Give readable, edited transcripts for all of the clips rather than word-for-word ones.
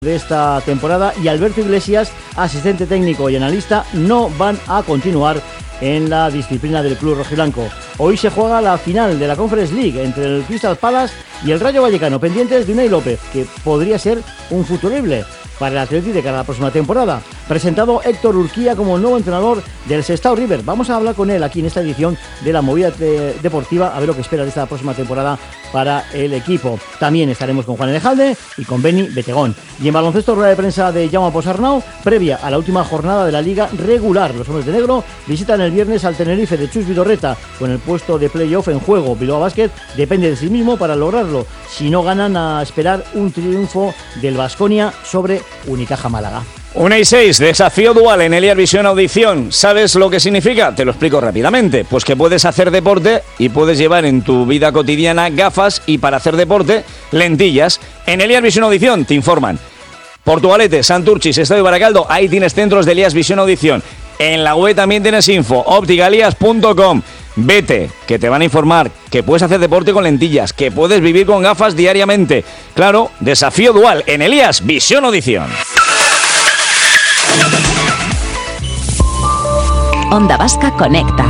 de esta temporada, y Alberto Iglesias, asistente técnico y analista, no van a continuar en la disciplina del club rojiblanco. Hoy se juega la final de la Conference League entre el Crystal Palace y el Rayo Vallecano, pendientes de Unai López, que podría ser un futurible para el Atleti de cara a la próxima temporada. Presentado Héctor Urquía como nuevo entrenador del Sestao River. Vamos a hablar con él aquí en esta edición de la Movida Deportiva, a ver lo que espera de esta próxima temporada para el equipo. También estaremos con Juan Elejalde y con Beni Betegón. Y en baloncesto, rueda de prensa de Jaume Posarnau, previa a la última jornada de la Liga regular. Los hombres de negro visitan el viernes al Tenerife de Chus Vidorreta, con el puesto de playoff en juego. Bilbao Basket depende de sí mismo para lograrlo. Si no ganan, a esperar un triunfo del Baskonia sobre Unicaja Málaga. 1:06, desafío dual en Eliar Visión Audición. ¿Sabes lo que significa? Te lo explico rápidamente. Pues que puedes hacer deporte y puedes llevar en tu vida cotidiana gafas y, para hacer deporte, lentillas. En Eliar Visión Audición te informan. Portugalete, Santurchis, Estadio Baracaldo, ahí tienes centros de Elias Visión Audición. En la web también tienes info, opticalias.com. Vete, que te van a informar que puedes hacer deporte con lentillas, que puedes vivir con gafas diariamente. Claro, desafío dual en Elias Visión Audición. Onda Vasca Conecta.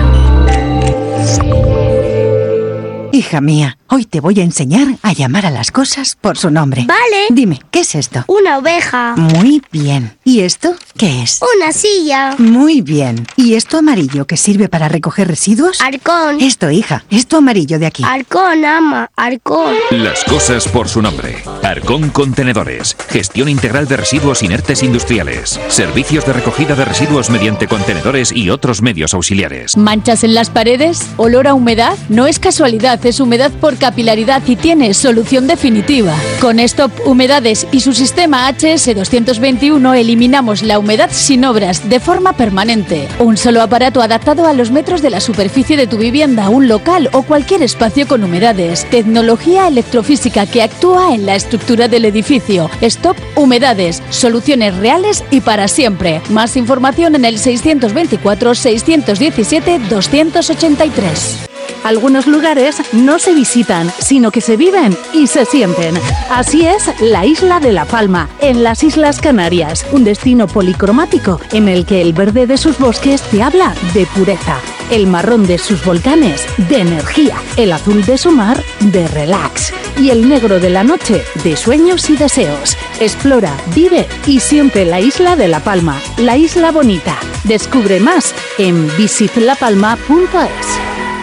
Hija mía, hoy te voy a enseñar a llamar a las cosas por su nombre. Vale. Dime, ¿qué es esto? Una oveja. Muy bien. ¿Y esto qué es? Una silla. Muy bien. ¿Y esto amarillo que sirve para recoger residuos? Halcón. Esto, hija, esto amarillo de aquí. Halcón, ama, halcón. Las cosas por su nombre. Halcón Contenedores. Gestión integral de residuos inertes industriales. Servicios de recogida de residuos mediante contenedores y otros medios auxiliares. ¿Manchas en las paredes? ¿Olor a humedad? No es casualidad, es humedad por capilaridad y tiene solución definitiva. Con Stop Humedades y su sistema HS221 eliminamos la humedad sin obras, de forma permanente. Un solo aparato adaptado a los metros de la superficie de tu vivienda, un local o cualquier espacio con humedades. Tecnología electrofísica que actúa en la estructura del edificio. Stop Humedades, soluciones reales y para siempre. Más información en el 624 617 283. Algunos lugares no se visitan, sino que se viven y se sienten. Así es la isla de La Palma, en las Islas Canarias, un destino policromático en el que el verde de sus bosques te habla de pureza, el marrón de sus volcanes de energía, el azul de su mar de relax y el negro de la noche de sueños y deseos. Explora, vive y siente la isla de La Palma, la isla bonita. Descubre más en visitlapalma.es.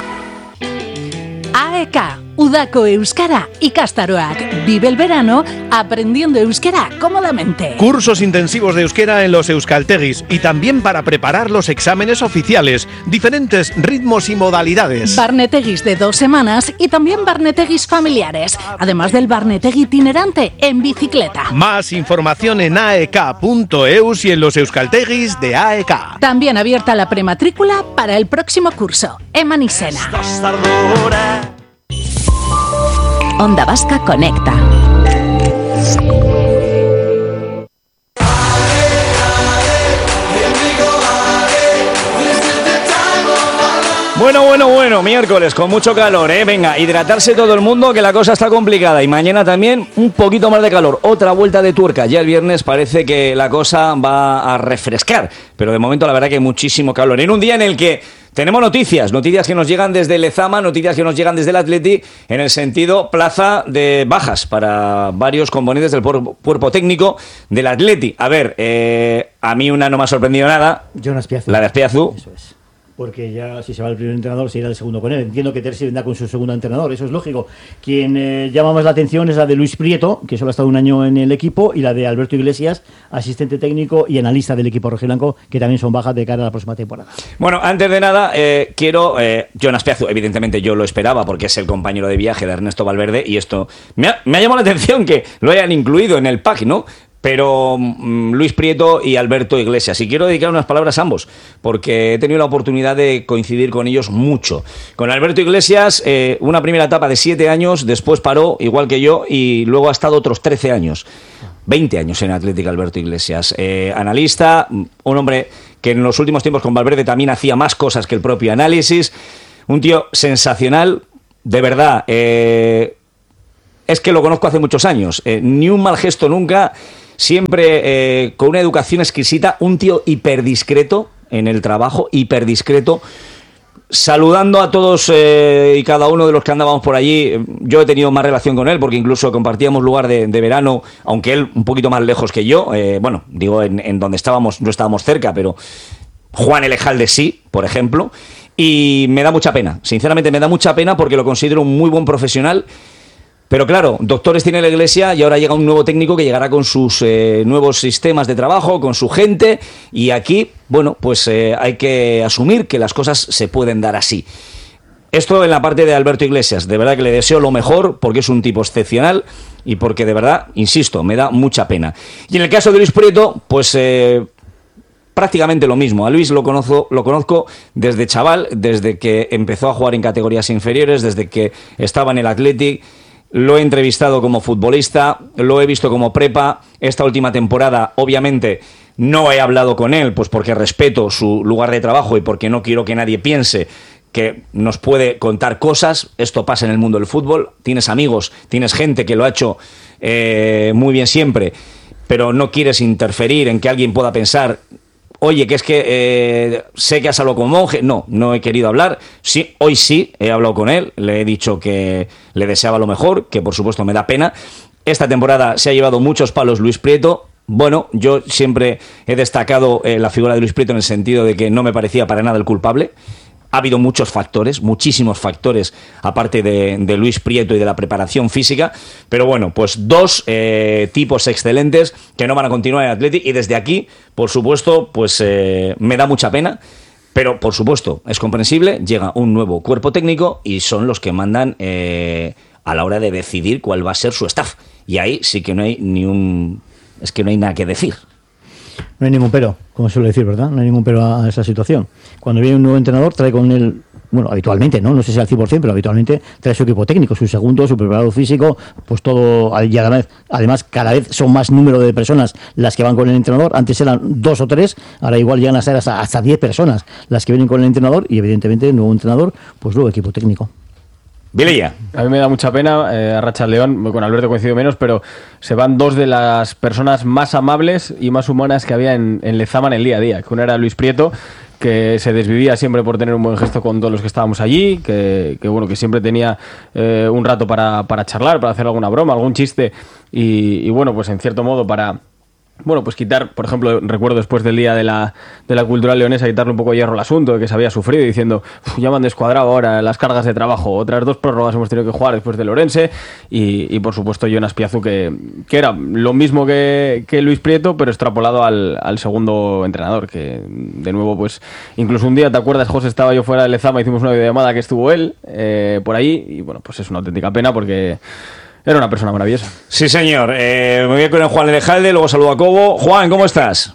AEK, Udako Euskara Ikastaroak. Vive el verano aprendiendo euskera cómodamente. Cursos intensivos de euskera en los euskaltegis y también para preparar los exámenes oficiales. Diferentes ritmos y modalidades. Barnetegis de 2 semanas y también barnetegis familiares. Además del barnetegi itinerante en bicicleta. Más información en aek.eus y en los euskaltegis de AEK. También abierta la prematrícula para el próximo curso. Emanisena. Onda Vasca Conecta. Bueno, miércoles con mucho calor, Venga, hidratarse todo el mundo, que la cosa está complicada. Y mañana también un poquito más de calor, otra vuelta de tuerca. Ya el viernes parece que la cosa va a refrescar, pero de momento la verdad que hay muchísimo calor. En un día en el que tenemos noticias que nos llegan desde Lezama, noticias que nos llegan desde el Atleti, en el sentido plaza de bajas para varios componentes del cuerpo técnico del Atleti. A ver, a mí una no me ha sorprendido nada. Jonas Piazza. La de Azpiazu. Eso es. Porque ya si se va el primer entrenador, se irá el segundo con él. Entiendo que Terzi vendrá con su segundo entrenador, eso es lógico. Quien llama más la atención es la de Luis Prieto, que solo ha estado un año en el equipo, y la de Alberto Iglesias, asistente técnico y analista del equipo rojiblanco, que también son bajas de cara a la próxima temporada. Bueno, antes de nada, quiero... Jonas Piazza, evidentemente yo lo esperaba, porque es el compañero de viaje de Ernesto Valverde, y esto me ha llamado la atención que lo hayan incluido en el pack, ¿no? Pero Luis Prieto y Alberto Iglesias, y quiero dedicar unas palabras a ambos, porque he tenido la oportunidad de coincidir con ellos mucho. Con Alberto Iglesias, una primera etapa de 7 años, después paró, igual que yo, y luego ha estado otros 13 años. 20 años en Atlético Alberto Iglesias. Analista, un hombre que en los últimos tiempos con Valverde también hacía más cosas que el propio análisis. Un tío sensacional, de verdad. es que lo conozco hace muchos años. Ni un mal gesto nunca, siempre con una educación exquisita, un tío hiperdiscreto en el trabajo, hiperdiscreto, saludando a todos y cada uno de los que andábamos por allí. Yo he tenido más relación con él porque incluso compartíamos lugar de verano, aunque él un poquito más lejos que yo. Bueno, digo, en donde estábamos, no estábamos cerca, pero Juan Elejalde sí, por ejemplo. Y me da mucha pena, sinceramente me da mucha pena porque lo considero un muy buen profesional. Pero claro, doctores tiene la Iglesia y ahora llega un nuevo técnico que llegará con sus nuevos sistemas de trabajo, con su gente, y aquí, bueno, pues hay que asumir que las cosas se pueden dar así. Esto en la parte de Alberto Iglesias, de verdad que le deseo lo mejor porque es un tipo excepcional y porque de verdad, insisto, me da mucha pena. Y en el caso de Luis Prieto, pues prácticamente lo mismo. A Luis lo conozco desde chaval, desde que empezó a jugar en categorías inferiores, desde que estaba en el Athletic. Lo he entrevistado como futbolista, lo he visto como prepa. Esta última temporada, obviamente, no he hablado con él, pues porque respeto su lugar de trabajo y porque no quiero que nadie piense que nos puede contar cosas. Esto pasa en el mundo del fútbol. Tienes amigos, tienes gente que lo ha hecho muy bien siempre, pero no quieres interferir en que alguien pueda pensar: oye, que es que sé que has hablado con Monje. No he querido hablar. Sí, hoy sí he hablado con él. Le he dicho que le deseaba lo mejor, que por supuesto me da pena. Esta temporada se ha llevado muchos palos Luis Prieto. Bueno, yo siempre he destacado la figura de Luis Prieto en el sentido de que no me parecía para nada el culpable. Ha habido muchos factores, muchísimos factores, aparte de Luis Prieto y de la preparación física, pero bueno, pues dos tipos excelentes que no van a continuar en Athletic, y desde aquí, por supuesto, pues me da mucha pena, pero por supuesto, es comprensible, llega un nuevo cuerpo técnico y son los que mandan a la hora de decidir cuál va a ser su staff, y ahí sí que no hay es que no hay nada que decir. No hay ningún pero, como suele decir, ¿verdad? No hay ningún pero a esa situación. Cuando viene un nuevo entrenador, trae con él, bueno, habitualmente, no sé si al 100%, pero habitualmente trae su equipo técnico, su segundo, su preparador físico, pues todo, y además cada vez son más número de personas las que van con el entrenador. Antes eran 2 o 3, ahora igual llegan a ser hasta 10 personas las que vienen con el entrenador, y evidentemente el nuevo entrenador, pues luego equipo técnico. Vilella. A mí me da mucha pena, Arracha León, con Alberto coincido menos, pero se van dos de las personas más amables y más humanas que había en Lezama en el día a día, que una era Luis Prieto, que se desvivía siempre por tener un buen gesto con todos los que estábamos allí, que bueno, que siempre tenía un rato para charlar, para hacer alguna broma, algún chiste, y bueno, pues en cierto modo para... Bueno, pues quitar, por ejemplo, recuerdo después del día de la Cultural Leonesa, quitarle un poco de hierro al asunto de que se había sufrido, diciendo: ya me han descuadrado ahora las cargas de trabajo, otras 2 prórrogas hemos tenido que jugar después del Orense, y por supuesto Jonas Piazu, que era lo mismo que Luis Prieto, pero extrapolado al segundo entrenador, que de nuevo, pues incluso un día, ¿te acuerdas, José? Estaba yo fuera de Lezama, hicimos una videollamada que estuvo él por ahí, y bueno, pues es una auténtica pena porque... era una persona maravillosa. Sí, señor. Me voy a con el Juan Elejalde, luego saludo a Cobo. Juan, ¿cómo estás?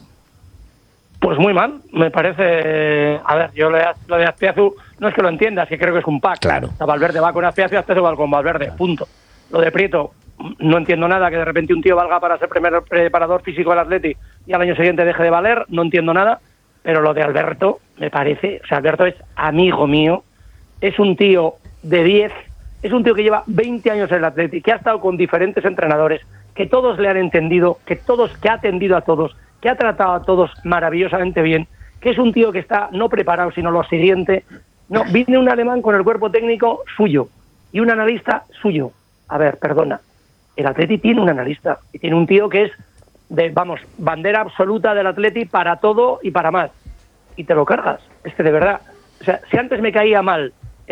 Pues muy mal, me parece... A ver, yo lo de Azpiazu no es que lo entiendas, que creo que es un pack. Claro. O sea, Valverde va con Azpiazu y Azpiazu va con Valverde, punto. Lo de Prieto, no entiendo nada, que de repente un tío valga para ser primer preparador físico del Atleti y al año siguiente deje de valer, no entiendo nada, pero lo de Alberto me parece... O sea, Alberto es amigo mío, es un tío de 10... Es un tío que lleva 20 años en el Athletic, que ha estado con diferentes entrenadores, que todos le han entendido, que ha atendido a todos, que ha tratado a todos maravillosamente bien, que es un tío que está no preparado, sino lo siguiente. No, viene un alemán con el cuerpo técnico suyo y un analista suyo. A ver, perdona, el Athletic tiene un analista y tiene un tío que es bandera absoluta del Athletic para todo y para más. Y te lo cargas, de verdad. O sea, si antes me caía mal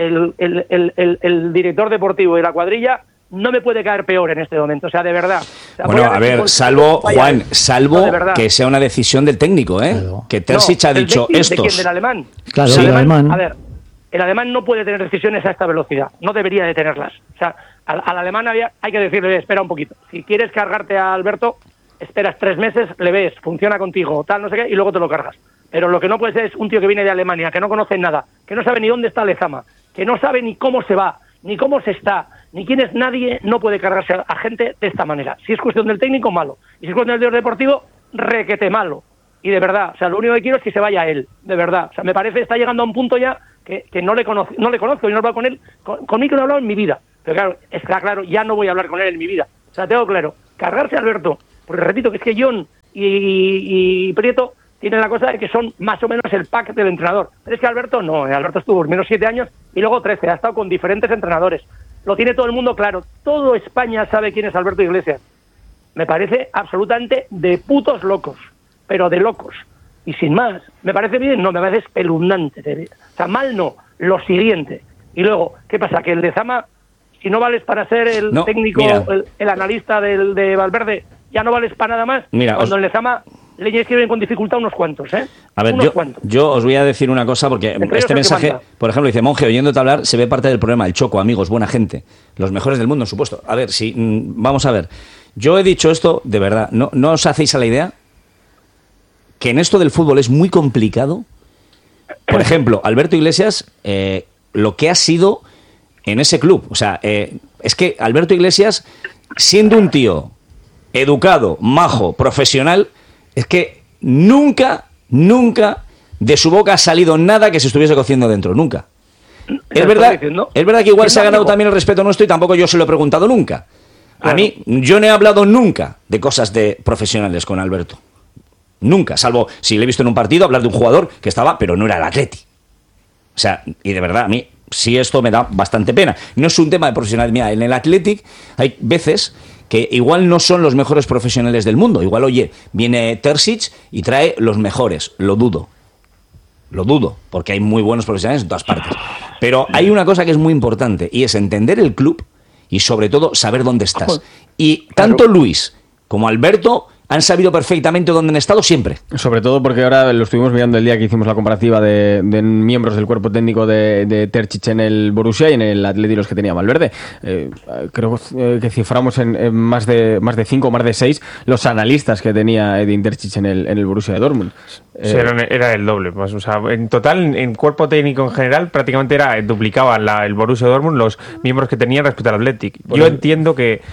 el director deportivo y la cuadrilla, no me puede caer peor en este momento, o sea, de verdad. O sea, bueno, a ver, salvo que sea una decisión del técnico, ¿eh? Claro. Que Terzic ha dicho estos. ¿De quién? ¿Del alemán? Claro, sí. El alemán. A ver, el alemán no puede tener decisiones a esta velocidad, no debería de tenerlas. O sea, al alemán hay que decirle: espera un poquito, si quieres cargarte a Alberto, esperas 3 meses, le ves, funciona contigo, tal, no sé qué, y luego te lo cargas. Pero lo que no puede ser es un tío que viene de Alemania, que no conoce nada, que no sabe ni dónde está Lezama, que no sabe ni cómo se va, ni cómo se está, ni quién es nadie. No puede cargarse a gente de esta manera. Si es cuestión del técnico, malo. Y si es cuestión del deportivo, requete malo. Y de verdad, o sea, lo único que quiero es que se vaya él, de verdad. O sea, me parece que está llegando a un punto ya que no le conozco y no he hablado con él, conmigo no he hablado en mi vida. Pero claro, está claro, ya no voy a hablar con él en mi vida. O sea, tengo claro, cargarse a Alberto, porque repito que es que John y Prieto tienen la cosa de que son más o menos el pack del entrenador. Pero es que Alberto no, Alberto estuvo menos 7 años y luego 13, ha estado con diferentes entrenadores. Lo tiene todo el mundo claro, todo España sabe quién es Alberto Iglesias. Me parece absolutamente de putos locos, pero de locos. Y sin más, ¿me parece bien? No, me parece espeluznante. O sea, mal no, lo siguiente. Y luego, ¿qué pasa? Que el de Zama, si no vales para ser el técnico, el analista de Valverde, ya no vales para nada más. Mira, cuando el de Zama le escriben con dificultad unos cuantos, ¿eh? A ver, yo os voy a decir una cosa, porque este mensaje, por ejemplo, dice: Monje, oyéndote hablar, se ve parte del problema. El Choco, amigos, buena gente. Los mejores del mundo, supuesto. A ver, si vamos a ver. Yo he dicho esto, de verdad, ¿no os hacéis a la idea que en esto del fútbol es muy complicado? Por ejemplo, Alberto Iglesias, lo que ha sido en ese club. O sea, es que Alberto Iglesias, siendo un tío educado, majo, profesional, es que nunca de su boca ha salido nada que se estuviese cociendo dentro, nunca. Es verdad que igual se ha ganado también el respeto nuestro y tampoco yo se lo he preguntado nunca. A mí, yo no he hablado nunca de cosas de profesionales con Alberto. Nunca, salvo si le he visto en un partido hablar de un jugador que estaba, pero no era el Atleti. O sea, y de verdad, a mí sí esto me da bastante pena. No es un tema de profesionalidad. Mira, en el Athletic hay veces que igual no son los mejores profesionales del mundo. Igual, oye, viene Terzic y trae los mejores. Lo dudo, porque hay muy buenos profesionales en todas partes. Pero hay una cosa que es muy importante, y es entender el club y sobre todo saber dónde estás. Y tanto Luis como Alberto han sabido perfectamente dónde han estado siempre. Sobre todo porque ahora lo estuvimos mirando el día que hicimos la comparativa de miembros del cuerpo técnico de Terzic en el Borussia y en el Atleti los que tenía Valverde. Creo que ciframos en más de 5 o más de 6 los analistas que tenía Edin Terzic en el Borussia de Dortmund. Sí, era el doble. Pues, o sea, en total, en cuerpo técnico en general, prácticamente duplicaban el Borussia de Dortmund los miembros que tenía respecto al Athletic. Yo entiendo que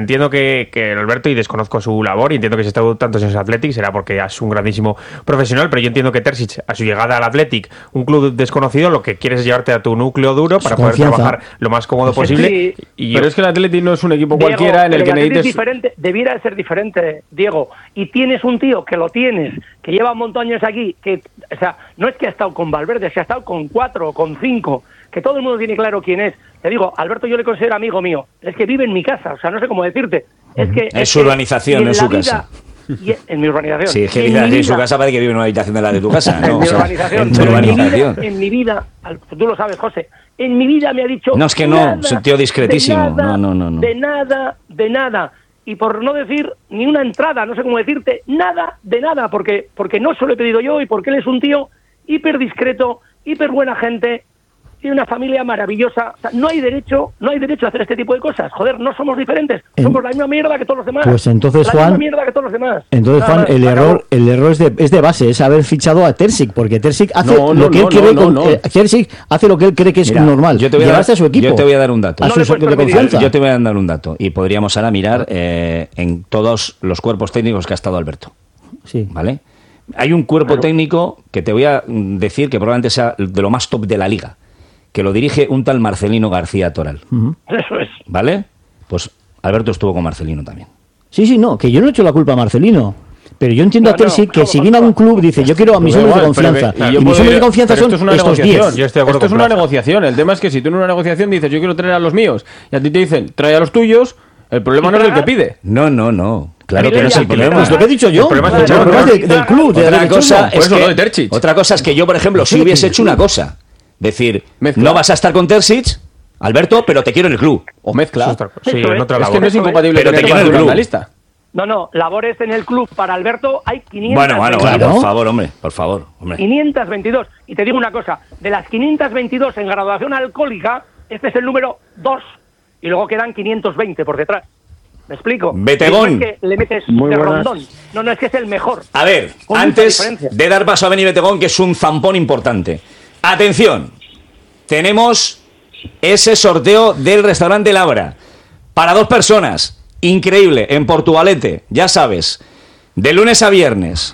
Alberto, y desconozco su labor, y entiendo que si está tanto en el Athletic será porque es un grandísimo profesional, pero yo entiendo que Terzic, a su llegada al Athletic, un club desconocido, lo que quieres es llevarte a tu núcleo duro para poder trabajar lo más cómodo posible. Pero es que el Athletic no es un equipo Diego, cualquiera en el que necesites... Debiera de ser diferente, Diego. Y tienes un tío que lo tienes, que lleva un montón de años aquí, que, o sea, no es que ha estado con Valverde, es que ha estado con 4 o con 5, que todo el mundo tiene claro quién es. Te digo, Alberto yo le considero amigo mío, es que vive en mi casa, o sea, no sé cómo decirte. Es su urbanización, no es su casa. En mi urbanización. Sí, es que en su casa parece que vive en una habitación de la de tu casa. En mi urbanización. En tu urbanización. En mi vida, tú lo sabes, José, en mi vida me ha dicho... No, es que no, es un tío discretísimo. No. De nada. Y por no decir ni una entrada, no sé cómo decirte, nada de nada, porque no se lo he pedido yo y porque él es un tío hiper discreto, hiper buena gente, tiene una familia maravillosa. O sea, no hay derecho a hacer este tipo de cosas. Joder, no somos diferentes, somos la misma mierda que todos los demás. Pues entonces, la Juan, misma mierda que todos los demás. Entonces, Juan, el error es de base, es haber fichado a Terzic, porque Terzic hace lo que él cree Terzic hace lo que él cree que es normal. Llevarse a su equipo. Yo te voy a dar un dato. A su de confianza. Yo te voy a dar un dato y podríamos ahora mirar en todos los cuerpos técnicos que ha estado Alberto. Sí. ¿Vale? Hay un cuerpo técnico que te voy a decir que probablemente sea de lo más top de la liga, que lo dirige un tal Marcelino García Toral. Eso es. ¿Vale? Pues Alberto estuvo con Marcelino también. Sí, no, que yo no he hecho la culpa a Marcelino. Pero yo entiendo a Terzic que si viene a un club dice yo quiero a mis hombres de confianza. Y mis hombres de confianza son estos 10. Esto es una negociación. El tema es que si tú en una negociación dices yo quiero traer a los míos y a ti te dicen trae a los tuyos, el problema no es el que pide. No. Claro que no es el problema. Es lo que he dicho yo. El problema es del club. Otra cosa es que yo, por ejemplo, si hubiese hecho una cosa, decir, no vas a estar con Terzic, Alberto, pero te quiero en el club. O mezcla. Sí, en otra labor. Es que no es incompatible pero te quiero en el club. No, labores en el club para Alberto hay 500. Bueno, por favor, hombre. 522. Y te digo una cosa, de las 522 en graduación alcohólica, este es el número 2. Y luego quedan 520 por detrás. ¿Me explico? Betegón. No es que le metes de rondón. No, es que es el mejor. A ver, antes de dar paso a Beni Betegón, que es un zampón importante. Atención, tenemos ese sorteo del restaurante Labra para 2 personas. Increíble, en Portugalete, ya sabes, de lunes a viernes.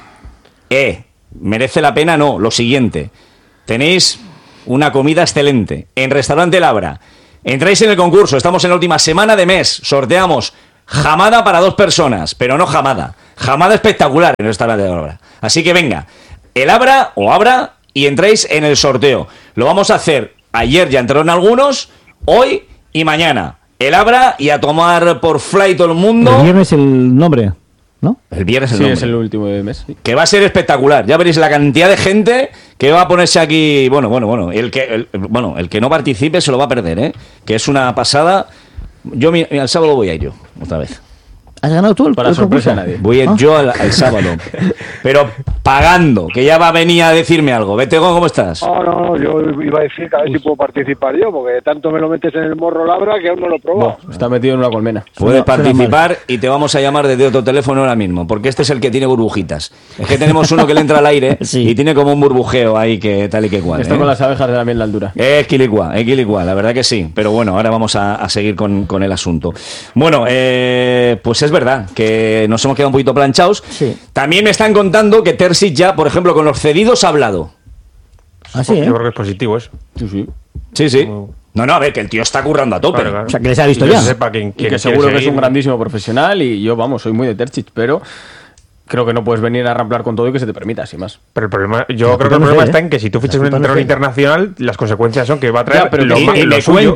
Merece la pena, no, lo siguiente. Tenéis una comida excelente en restaurante Labra. Entráis en el concurso, estamos en la última semana de mes, sorteamos jamada para 2 personas, pero no jamada espectacular en esta de obra. Así que venga, el abra y entráis en el sorteo. Lo vamos a hacer, ayer ya entraron algunos, hoy y mañana. El abra y a tomar por fly todo el mundo. El viernes el nombre, ¿no? El viernes el Sí, nombre. es el último de mes. Sí. Que va a ser espectacular. Ya veréis la cantidad de gente que va a ponerse aquí. Bueno. El que no participe se lo va a perder, ¿eh? Que es una pasada. Yo el sábado voy a ir yo, otra vez. ¿Has ganado tú Para sorpresa de nadie. Voy a ir yo al sábado. Pero pagando, que ya va a venir a decirme algo. Vete, ¿cómo estás? No, yo iba a decir que a ver si puedo participar yo, porque tanto me lo metes en el morro labra que aún no lo he probado. Está metido en una colmena. Puedes participar y te vamos a llamar desde otro teléfono ahora mismo, porque este es el que tiene burbujitas. Es que tenemos uno que le entra al aire y tiene como un burbujeo ahí que tal y que cual. Esto con las abejas de la miel de altura. Es quilicua, la verdad que sí. Pero bueno, ahora vamos a seguir con el asunto. Bueno, pues es verdad que nos hemos quedado un poquito planchados. Sí. También me están contando que Terzic ya, por ejemplo, con los cedidos ha hablado. Así, Yo creo que es positivo eso. Sí. No, a ver, que el tío está currando a tope. Claro. O sea, que les ha visto Que ya. se sepa quién Y quiere que seguro que es seguir. un grandísimo profesional y yo, soy muy de Terzic, pero creo que no puedes venir a ramplar con todo y que se te permita, sin más. Pero el problema, yo creo que el problema está en que si tú fichas un entrenador internacional, las consecuencias son que va a traer Ya, pero lo Y lo me suyo.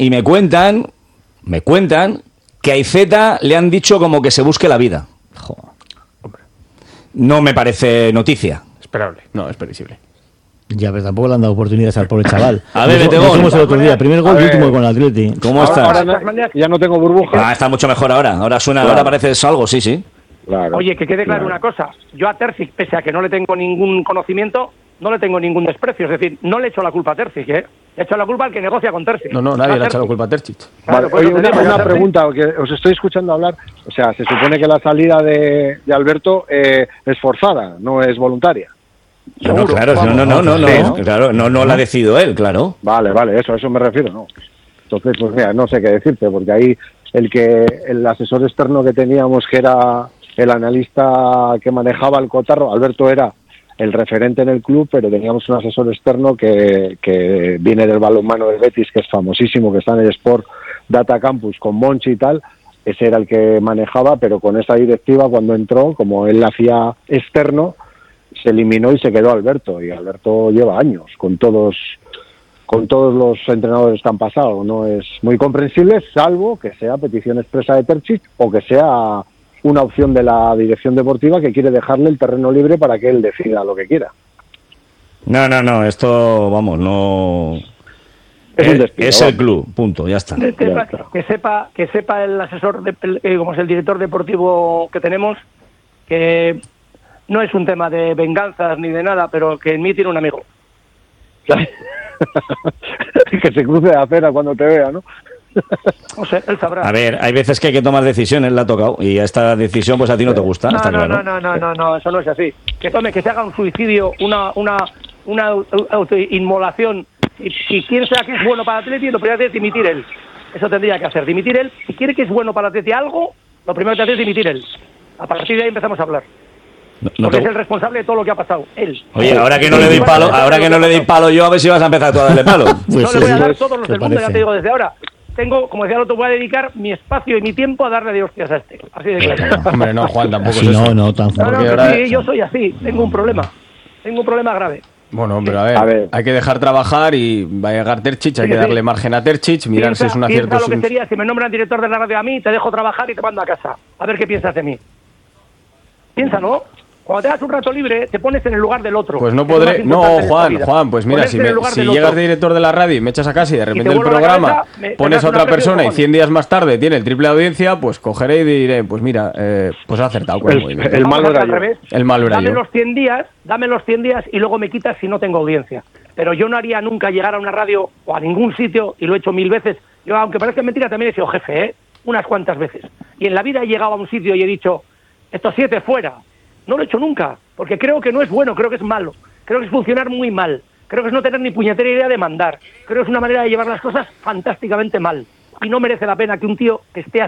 cuentan que a Iceta le han dicho como que se busque la vida. No me parece noticia. Esperable. No, es previsible. Ya, pero tampoco le han dado oportunidades al pobre chaval. A ver, Nos Betegón. fuimos el otro día, primer gol y último con el Atleti. ¿Cómo estás? Ahora ya no tengo burbuja. Está mucho mejor ahora. Ahora suena, Claro. ahora pareces algo, sí. Claro. Oye, que quede claro una cosa. Yo a Terzic, pese a que no le tengo ningún conocimiento, no le tengo ningún desprecio. Es decir, no le echo la culpa a Terzic, ¿eh? Le echo la culpa al que negocia con Terzic. No, nadie le ha echado la culpa a Terzic. Vale, pues oye, no te digo, una ya pregunta, que os estoy escuchando hablar. O sea, se supone que la salida de Alberto es forzada, no es voluntaria. No, claro, no la ha decidido él, claro. Vale, eso me refiero, ¿no? Entonces, pues mira, no sé qué decirte, porque ahí el asesor externo que teníamos, que era el analista que manejaba el cotarro, Alberto era el referente en el club, pero teníamos un asesor externo que viene del balonmano del Betis, que es famosísimo, que está en el Sport Data Campus con Monchi y tal. Ese era el que manejaba, pero con esa directiva, cuando entró, como él hacía externo, se eliminó y se quedó Alberto. Y Alberto lleva años con todos los entrenadores que han pasado. No es muy comprensible, salvo que sea petición expresa de Terzic o que sea una opción de la dirección deportiva que quiere dejarle el terreno libre para que él decida lo que quiera. No, esto, vamos, no... Es un despido, es el club, punto, ya está. Que sepa el asesor, como es el director deportivo que tenemos, que no es un tema de venganzas ni de nada, pero que en mí tiene un amigo. Que se cruce de acera cuando te vea, ¿no? No sé, él sabrá. A ver, hay veces que hay que tomar decisiones, le ha tocado, y esta decisión pues a ti no te gusta, está claro. No, eso no es así. Que se haga un suicidio, una autoinmolación. Si quiere que es bueno para el Atleti, lo primero que hace es dimitir él. Eso tendría que hacer, dimitir él. Si quiere que es bueno para el Atleti algo, lo primero que hace es dimitir él. A partir de ahí empezamos a hablar. Porque es el responsable de todo lo que ha pasado, él. Oye, ahora que no le doy palo, yo a ver si vas a empezar tú a darle palo. No le voy a dar todos los del mundo, ya te digo desde ahora. Tengo, como decía el otro, voy a dedicar mi espacio y mi tiempo a darle de hostias a este. Así de claro. Hombre, no, Juan, tampoco Sí, es eso. no, tan Sí, yo soy así, tengo un problema grave. Bueno, pero a ver, hay que dejar trabajar y va a llegar Terzic, hay que darle margen a Terzic, mirar si es un acierto. Piensa lo que sería si me nombran director de la radio a mí, te dejo trabajar y te mando a casa. A ver qué piensas de mí. Piénsalo. Cuando te das un rato libre, te pones en el lugar del otro. Pues no podré. No, Juan, pues mira, si llegas de director de la radio y me echas a casa y de repente el programa pones a otra persona y 100 días más tarde tiene el triple de audiencia, pues cogeré y diré, pues mira, pues ha acertado con el movimiento. El malo era yo. El malo era dame yo. Dame los 100 días y luego me quitas si no tengo audiencia. Pero yo no haría nunca llegar a una radio o a ningún sitio, y lo he hecho 1000 veces. Yo, aunque parezca mentira, también he sido jefe, unas cuantas veces. Y en la vida he llegado a un sitio y he dicho, estos 7 fuera. No lo he hecho nunca, porque creo que no es bueno, creo que es malo, creo que es funcionar muy mal, creo que es no tener ni puñetera idea de mandar, creo que es una manera de llevar las cosas fantásticamente mal. Y no merece la pena que un tío que esté así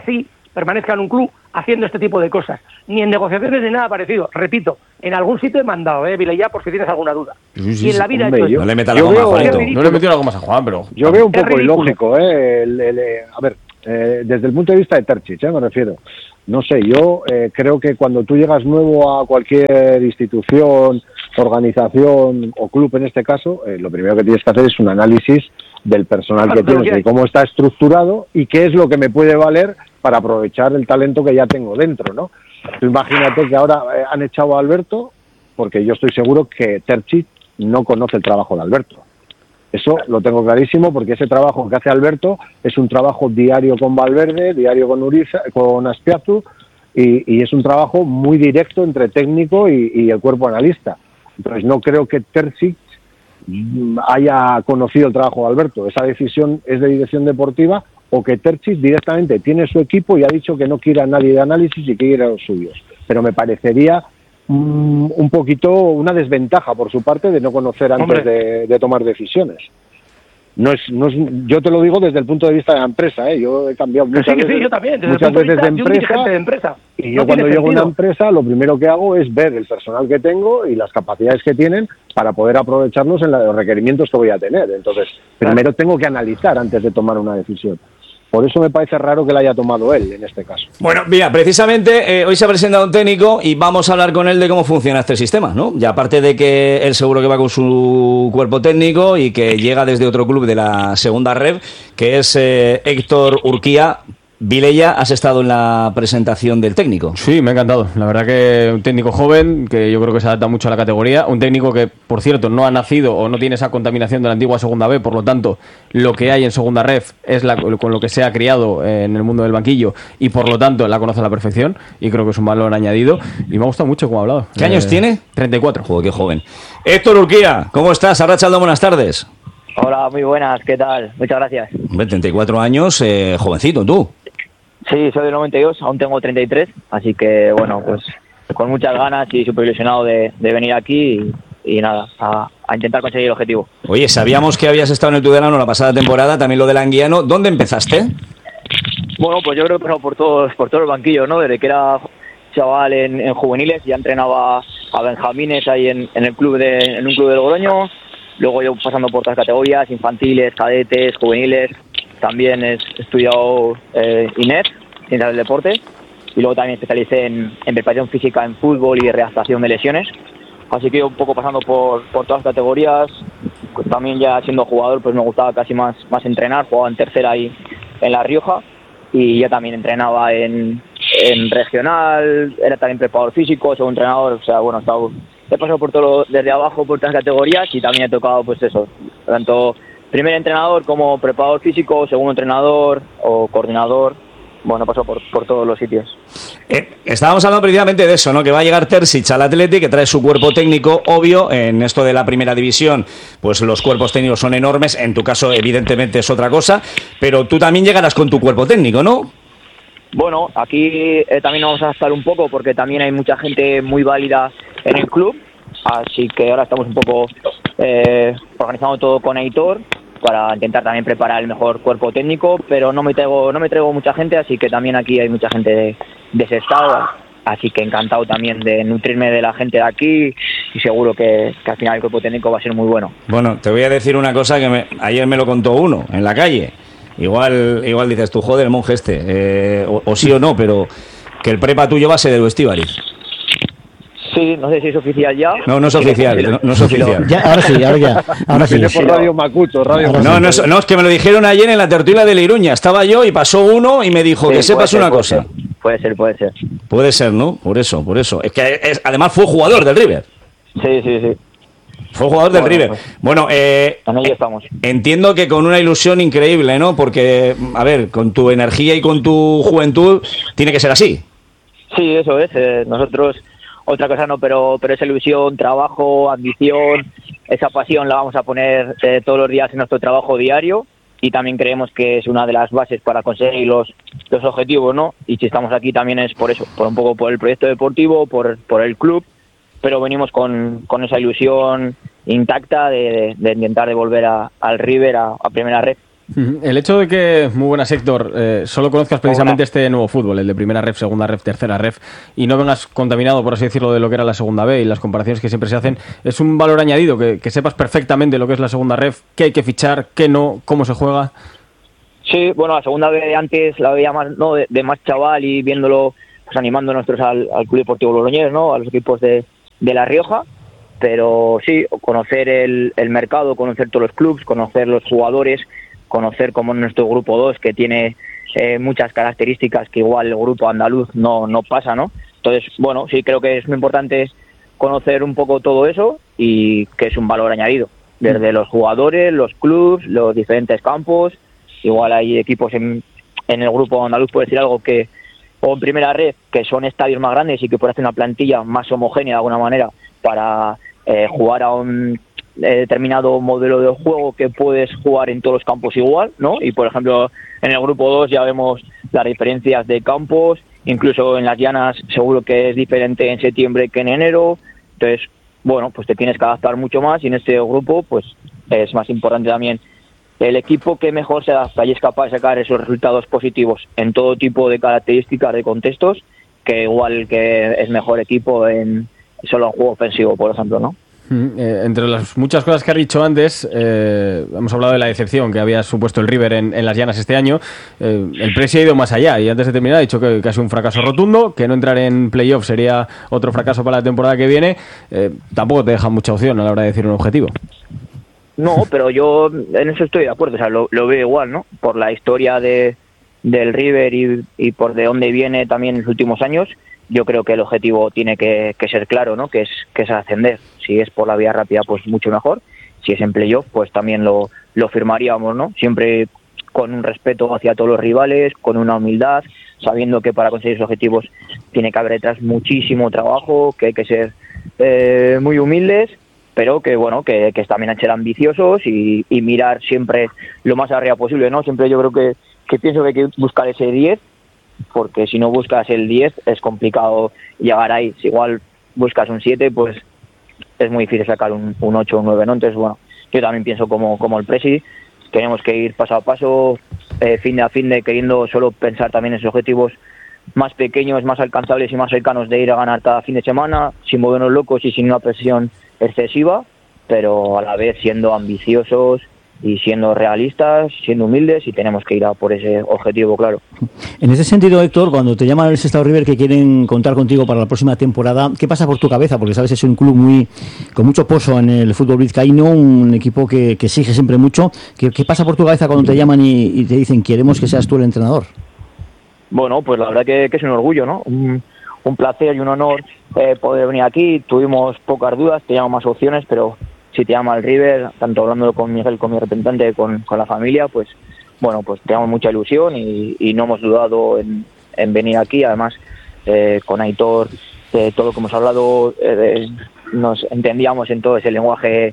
permanezca en un club haciendo este tipo de cosas. Ni en negociaciones ni nada parecido. Repito, en algún sitio he mandado, Vilella, por si tienes alguna duda. Sí, y en la vida hombre, he hecho No le meta yo la goma a veo- Juanito. No le he metido la goma a Juan, pero... Yo veo un Es poco ridículo. ilógico, a ver, desde el punto de vista de Terzic, me refiero. No sé, yo creo que cuando tú llegas nuevo a cualquier institución, organización o club en este caso, lo primero que tienes que hacer es un análisis del personal que tienes, de cómo está estructurado y qué es lo que me puede valer para aprovechar el talento que ya tengo dentro, ¿no? Tú imagínate que ahora han echado a Alberto, porque yo estoy seguro que Terzic no conoce el trabajo de Alberto. Eso lo tengo clarísimo, porque ese trabajo que hace Alberto es un trabajo diario con Valverde, diario con Uriza, con Azpiazu, y es un trabajo muy directo entre técnico y el cuerpo analista. Entonces no creo que Terzic haya conocido el trabajo de Alberto. Esa decisión es de dirección deportiva, o que Terzic directamente tiene su equipo y ha dicho que no quiere a nadie de análisis y que quiere a los suyos. Pero me parecería un poquito una desventaja por su parte de no conocer antes de tomar decisiones. No es, yo te lo digo desde el punto de vista de la empresa, yo he cambiado muchas veces, yo también, desde el muchas punto de veces de vista un dirigente de empresa. y yo No cuando tiene llego a una sentido. empresa lo primero que hago es ver el personal que tengo y las capacidades que tienen para poder aprovecharlos en los requerimientos que voy a tener. Entonces, primero tengo que analizar antes de tomar una decisión. Por eso me parece raro que la haya tomado él en este caso. Bueno, mira, precisamente hoy se ha presentado un técnico y vamos a hablar con él de cómo funciona este sistema, ¿no? Y aparte de que él seguro que va con su cuerpo técnico y que llega desde otro club de la segunda red, que es Héctor Urquía. Vilella, has estado en la presentación del técnico. Sí, me ha encantado. La verdad que un técnico joven, que yo creo que se adapta mucho a la categoría. Un técnico que, por cierto, no ha nacido o no tiene esa contaminación de la antigua Segunda B. Por lo tanto, lo que hay en Segunda Ref es con lo que se ha criado en el mundo del banquillo. Y por lo tanto, la conoce a la perfección. Y creo que es un valor añadido. Y me ha gustado mucho cómo ha hablado. ¿Qué años tiene? 34. Joder, qué joven. Héctor Urquía, ¿cómo estás? Arratsalde, buenas tardes. Hola, muy buenas, ¿qué tal? Muchas gracias. Hombre, 34 años, jovencito, tú. Sí, soy del 92, aún tengo 33, así que bueno, pues con muchas ganas y súper ilusionado de venir aquí y nada, a intentar conseguir el objetivo. Oye, sabíamos que habías estado en el Tudelano la pasada temporada, también lo del Anguiano. ¿Dónde empezaste? Bueno, pues yo creo que he pasado por todos los banquillos, ¿no? Desde que era chaval en juveniles, ya entrenaba a benjamines ahí en un club de Logroño, luego yo pasando por otras categorías, infantiles, cadetes, juveniles. También he estudiado INEF, Ciencias del Deporte, y luego también especialicé en preparación física en fútbol y readaptación de lesiones. Así que un poco pasando por todas las categorías, pues también ya siendo jugador pues me gustaba casi más entrenar, jugaba en tercera ahí en La Rioja y ya también entrenaba en regional, era también preparador físico, segundo entrenador, o sea, bueno, he pasado por todo desde abajo por todas las categorías y también he tocado pues eso, tanto primer entrenador como preparador físico, segundo entrenador o coordinador. Bueno, paso por todos los sitios. Estábamos hablando precisamente de eso, ¿no? Que va a llegar Terzic al Athletic, que trae su cuerpo técnico, obvio, en esto de la primera división, pues los cuerpos técnicos son enormes, en tu caso evidentemente es otra cosa, pero tú también llegarás con tu cuerpo técnico, ¿no? Bueno, aquí también vamos a estar un poco porque también hay mucha gente muy válida en el club, así que ahora estamos un poco organizando todo con Aitor para intentar también preparar el mejor cuerpo técnico, pero no me traigo mucha gente, así que también aquí hay mucha gente de ese estado, así que encantado también de nutrirme de la gente de aquí y seguro que al final el cuerpo técnico va a ser muy bueno. Bueno, te voy a decir una cosa que ayer me lo contó uno en la calle. Igual dices tú, joder, el monje o sí o no, pero que el prepa tuyo va a ser del Estíbaliz. Sí, no sé si es oficial ya. No es oficial, no es oficial. Ya, ahora sí. Viene por Radio Macuto, No, es que me lo dijeron ayer en la tertulia de Iruña. Estaba yo y pasó uno y me dijo Sí, que sepas una cosa. Puede ser. Puede ser, ¿no? Por eso. Es que además fue jugador del River. Sí. Fue jugador del River. Pues, Bueno, en ello estamos. Entiendo que con una ilusión increíble, ¿no? Porque, a ver, con tu energía y con tu juventud tiene que ser así. Sí, eso es. Nosotros, otra cosa no, pero esa ilusión, trabajo, ambición, esa pasión la vamos a poner todos los días en nuestro trabajo diario y también creemos que es una de las bases para conseguir los objetivos, ¿no? Y si estamos aquí también es por eso, por un poco por el proyecto deportivo, por el club, pero venimos con esa ilusión intacta de intentar devolver al River a primera red. El hecho de que, muy buenas Héctor, solo conozcas precisamente este nuevo fútbol, el de primera ref, segunda ref, tercera ref, y no vengas contaminado, por así decirlo, de lo que era la segunda B y las comparaciones que siempre se hacen, es un valor añadido, que sepas perfectamente lo que es la segunda ref, qué hay que fichar, qué no, cómo se juega. Sí, bueno, la segunda B de antes la veía más, ¿no? de más chaval y viéndolo, pues animando nosotros al Club Deportivo Logroñés, ¿no? A los equipos de La Rioja. Pero sí, conocer el mercado, conocer todos los clubes, conocer los jugadores, conocer como nuestro grupo 2, que tiene muchas características que igual el grupo andaluz no pasa, ¿no? Entonces, bueno, sí creo que es muy importante conocer un poco todo eso y que es un valor añadido. Desde los jugadores, los clubes, los diferentes campos. Igual hay equipos en el grupo andaluz, puede decir algo que, o en primera red, que son estadios más grandes y que puede hacer una plantilla más homogénea de alguna manera para jugar a un determinado modelo de juego que puedes jugar en todos los campos igual, ¿no? Y por ejemplo, en el grupo 2 ya vemos las diferencias de campos, incluso en las llanas seguro que es diferente en septiembre que en enero. Entonces, bueno, pues te tienes que adaptar mucho más y en este grupo pues es más importante también el equipo que mejor se adapta y es capaz de sacar esos resultados positivos en todo tipo de características, de contextos, que igual que es mejor equipo en solo en juego ofensivo, por ejemplo, ¿no? Entre las muchas cosas que has dicho antes, hemos hablado de la decepción que había supuesto el River en las llanas este año. El Presi ha ido más allá y antes de terminar ha dicho que ha sido un fracaso rotundo, que no entrar en playoff sería otro fracaso para la temporada que viene. Tampoco te deja mucha opción a la hora de decir un objetivo. No, pero yo en eso estoy de acuerdo, o sea, lo veo igual, ¿no? Por la historia del River y por de dónde viene también en los últimos años, yo creo que el objetivo tiene que ser claro, ¿no? Que es ascender. Si es por la vía rápida, pues mucho mejor. Si es en playoff, pues también lo firmaríamos, ¿no? Siempre con un respeto hacia todos los rivales, con una humildad, sabiendo que para conseguir esos objetivos tiene que haber detrás muchísimo trabajo, que hay que ser muy humildes, pero que bueno, que también hay que ser ambiciosos y mirar siempre lo más arriba posible, ¿no? Siempre yo creo que pienso que hay que buscar ese 10, porque si no buscas el 10 es complicado llegar ahí. Si igual buscas un 7, pues es muy difícil sacar un 8 o un 9, ¿no? Entonces, bueno, yo también pienso como el Presi, tenemos que ir paso a paso, fin de fin de queriendo solo pensar también en esos objetivos más pequeños, más alcanzables y más cercanos de ir a ganar cada fin de semana, sin movernos locos y sin una presión excesiva, pero a la vez siendo ambiciosos y siendo realistas, siendo humildes, y tenemos que ir a por ese objetivo, claro. En ese sentido, Héctor, cuando te llaman el Sestao River que quieren contar contigo para la próxima temporada, ¿qué pasa por tu cabeza? Porque sabes, es un club con mucho pozo en el fútbol vizcaíno, un equipo que exige siempre mucho. ¿Qué pasa por tu cabeza cuando te llaman y te dicen queremos que seas tú el entrenador? Bueno, pues la verdad que es un orgullo, ¿no? Un placer y un honor poder venir aquí. Tuvimos pocas dudas, teníamos más opciones, pero si te llama el River, tanto hablando con Miguel, con mi representante, con la familia, pues bueno, pues teníamos mucha ilusión y no hemos dudado en venir aquí. Además, con Aitor, todo lo que hemos hablado, nos entendíamos en todo ese lenguaje,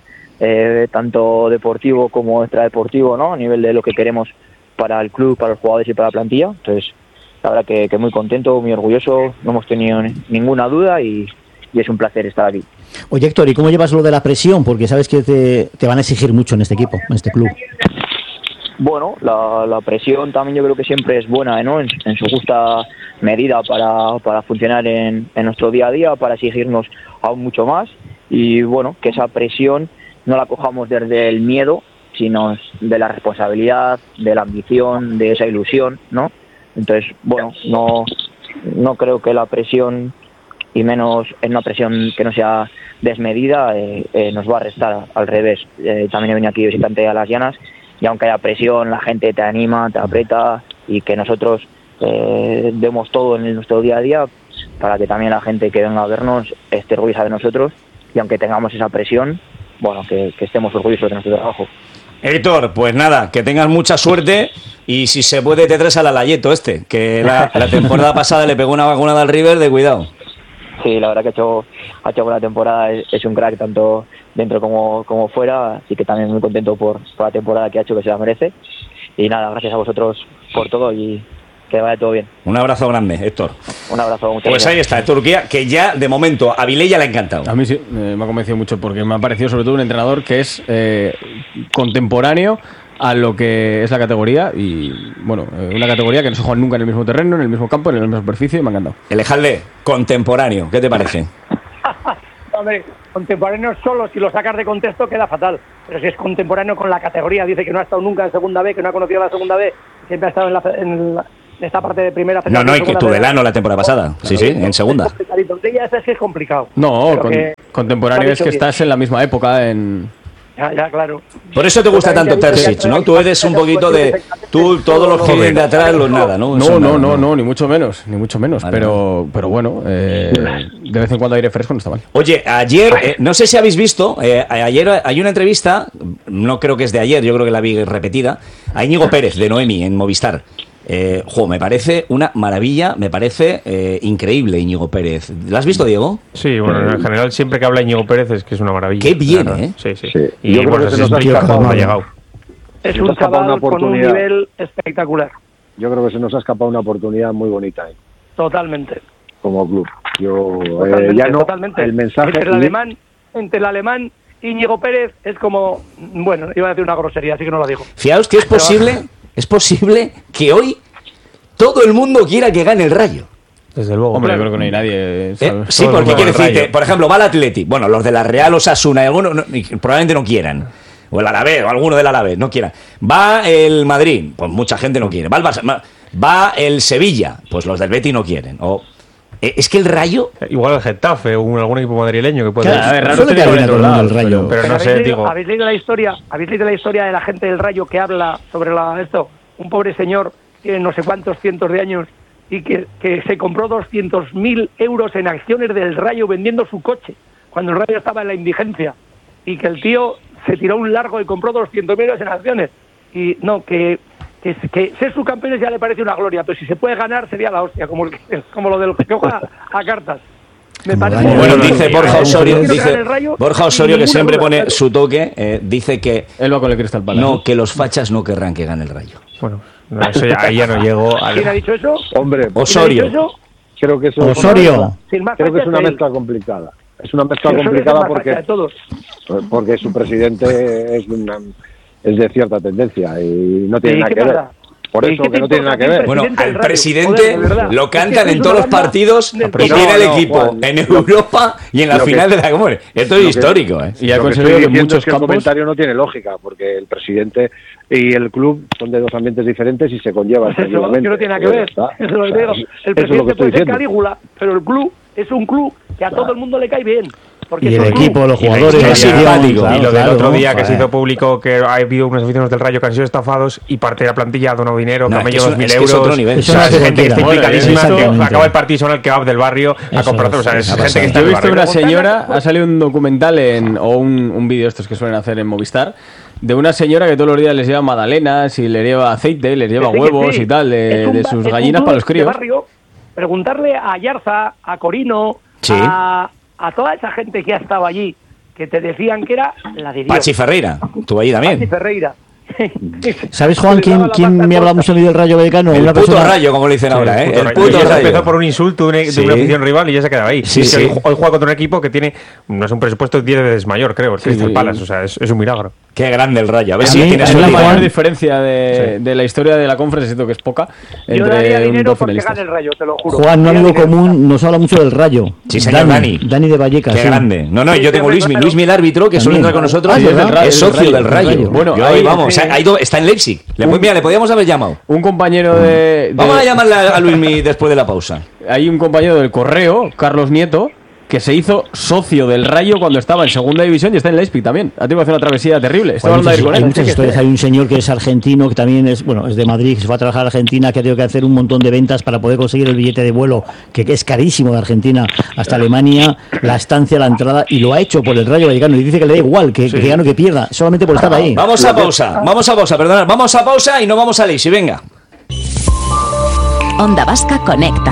tanto deportivo como extradeportivo, ¿no? A nivel de lo que queremos para el club, para los jugadores y para la plantilla. Entonces, la verdad que muy contento, muy orgulloso, no hemos tenido ninguna duda y es un placer estar aquí. Oye, Héctor, ¿y cómo llevas lo de la presión? Porque sabes que te van a exigir mucho en este equipo, en este club. Bueno, la presión también yo creo que siempre es buena, ¿no? En su justa medida para funcionar en nuestro día a día, para exigirnos aún mucho más. Y bueno, que esa presión no la cojamos desde el miedo, sino de la responsabilidad, de la ambición, de esa ilusión, ¿no? Entonces, bueno, no creo que la presión, y menos en una presión que no sea desmedida, nos va a restar. Al revés. También he venido aquí visitante a las llanas y aunque haya presión, la gente te anima, te aprieta y que nosotros demos todo en nuestro día a día para que también la gente que venga a vernos esté orgullosa de nosotros y aunque tengamos esa presión, bueno, que estemos orgullosos de nuestro trabajo. Héctor, pues nada, que tengas mucha suerte y si se puede te traes al Alayeto que la temporada pasada le pegó una vacunada al River de cuidado. Sí, la verdad que ha hecho buena temporada, es un crack tanto dentro como fuera, así que también muy contento por la temporada que ha hecho, que se la merece. Y nada, gracias a vosotros por todo y que vaya todo bien. Un abrazo grande, Héctor. Un abrazo. Muchas pues gracias. Ahí está, Turquía, que ya de momento a Vilella le ha encantado. A mí sí, me ha convencido mucho porque me ha parecido sobre todo un entrenador que es contemporáneo a lo que es la categoría y, bueno, una categoría que no se juega nunca en el mismo terreno, en el mismo campo, en la misma superficie y me ha encantado. Elejalde, contemporáneo, ¿qué te parece? Hombre, contemporáneo solo, si lo sacas de contexto queda fatal. Pero si es contemporáneo con la categoría, dice que no ha estado nunca en segunda B, que no ha conocido la segunda B, siempre ha estado en esta parte de primera. No, y que Tudelano la temporada pasada. Sí, en segunda. Es que es complicado. No, contemporáneo es que estás en la misma época en... Ya, claro. Por eso te gusta tanto Terzic, ¿no? Tú eres un poquito de... Tú, todos los que vienen de atrás, los nada, ¿no? No, ni mucho menos. Vale, pero bueno, de vez en cuando aire fresco no está mal. Oye, ayer, no sé si habéis visto, ayer hay una entrevista, no creo que es de ayer, yo creo que la vi repetida, a Íñigo Pérez, de Noemi, en Movistar. Me parece una maravilla, me parece increíble Íñigo Pérez. ¿La has visto, Diego? Sí, bueno, en general siempre que habla Íñigo Pérez es que es una maravilla. Qué bien, ¿eh? Sí. Y yo creo que se nos ha escapado. Ha llegado. Es un chaval con un nivel espectacular. Yo creo que se nos ha escapado una oportunidad muy bonita ahí. Totalmente. Como club. Totalmente. El mensaje... Entre el alemán Íñigo Pérez es como... Bueno, iba a decir una grosería, así que no lo digo. Fijaos que es posible que hoy todo el mundo quiera que gane el Rayo. Desde luego. Hombre, yo creo que no hay nadie. Sí, porque quiere decirte, por ejemplo, va el Atleti. Bueno, los de la Real Osasuna y algunos probablemente no quieran. O el Alavés, o alguno del Alavés, no quieran. Va el Madrid, pues mucha gente no quiere. Va el Barça, va el Sevilla, pues los del Betis no quieren. Es que el Rayo... Igual el Getafe o algún equipo madrileño que puede... Claro, a ver, raro tiene que haber otro lado el Rayo. Pero no sé, digo... ¿Habéis leído la historia de la gente del Rayo que habla sobre esto? Un pobre señor tiene no sé cuántos cientos de años y que se compró 200.000 euros en acciones del Rayo vendiendo su coche cuando el Rayo estaba en la indigencia, y que el tío se tiró un largo y compró 200.000 euros en acciones. Y no, que ser subcampeones ya le parece una gloria, pero si se puede ganar sería la hostia, como lo del que juega a cartas. Me parece. Bueno, dice Borja Osorio, que siempre pone su toque, dice que él va con el Crystal Palace. No, que los fachas no querrán que gane el Rayo. Bueno, ahí ya no llego. ¿Quién ha dicho eso? Hombre, Osorio. Creo que eso Osorio. Creo que es una mezcla complicada. Es una mezcla complicada porque su presidente es de cierta tendencia y no tiene nada que ver. Por eso que no tiene nada que ver. Bueno, al presidente lo cantan en todos los partidos y tiene el equipo en Europa y en la final de la Copa. Esto es histórico, ¿eh? Y ha conseguido que muchos campos... El comentario no tiene lógica, porque el presidente y el club son de dos ambientes diferentes y se conllevan. Pues eso, que no tiene nada que ver. Eso es lo que digo. El presidente puede ser Calígula, pero el club es un club que a todo el mundo le cae bien. Y el equipo, los jugadores, es simpático. Y lo del otro día que se hizo público que ha habido unos aficionados del Rayo que han sido estafados y parte de la plantilla ha donado dinero, camello 2.000 euros. Es otro nivel. Gente que está implicadísima, acaba el partido y son el kebab del barrio a comprar. O sea, es gente que está. Yo he visto una señora, ha salido un documental o un vídeo estos que suelen hacer en Movistar, de una señora que todos los días les lleva magdalenas y les lleva aceite, les lleva huevos y tal, de sus gallinas para los críos. Preguntarle a Yarza, a Corino, a toda esa gente que ha estado allí, que te decían que era la de Dios. Pachi Ferreira, tú allí también. Pachi Ferreira. ¿Sabes, Juan, quién me habla mucho del Rayo Vallecano? El puto Rayo, como le dicen ahora, ¿eh? El puto Rayo. Empezó por un insulto de una afición rival y ya se quedaba ahí. Hoy juega contra un equipo que tiene, no es un presupuesto 10 veces mayor, creo, el Crystal Palace. O sea, es un milagro. Qué grande el Rayo. A ver si tiene la mayor diferencia de la historia de la Conference, siento que es poca, entre un dos finalistas. El Rayo, te lo juro. Juan, un amigo común, nos habla mucho del Rayo. Sí, señor Dani. Dani de Vallecas. Qué grande. No, yo tengo Luismi el árbitro, que suele entrar con nosotros, es socio del Rayo. Bueno, ahí vamos. Está en Leipzig. Mira, le podíamos haber llamado. Un compañero de... Vamos a llamarle a Luismi después de la pausa. Hay un compañero del Correo, Carlos Nieto, que se hizo socio del Rayo cuando estaba en segunda división y está en Leipzig también. Ha tenido que hacer una travesía terrible. Hay muchas historias. Hay un señor que es argentino, que también es de Madrid, que se fue a trabajar a Argentina, que ha tenido que hacer un montón de ventas para poder conseguir el billete de vuelo, que es carísimo, de Argentina hasta Alemania, la estancia, la entrada, y lo ha hecho por el Rayo Vallecano. Y dice que le da igual, que gane o que pierda, solamente por estar ahí. Vamos a pausa y no vamos a Leipzig, venga. Onda Vasca Conecta.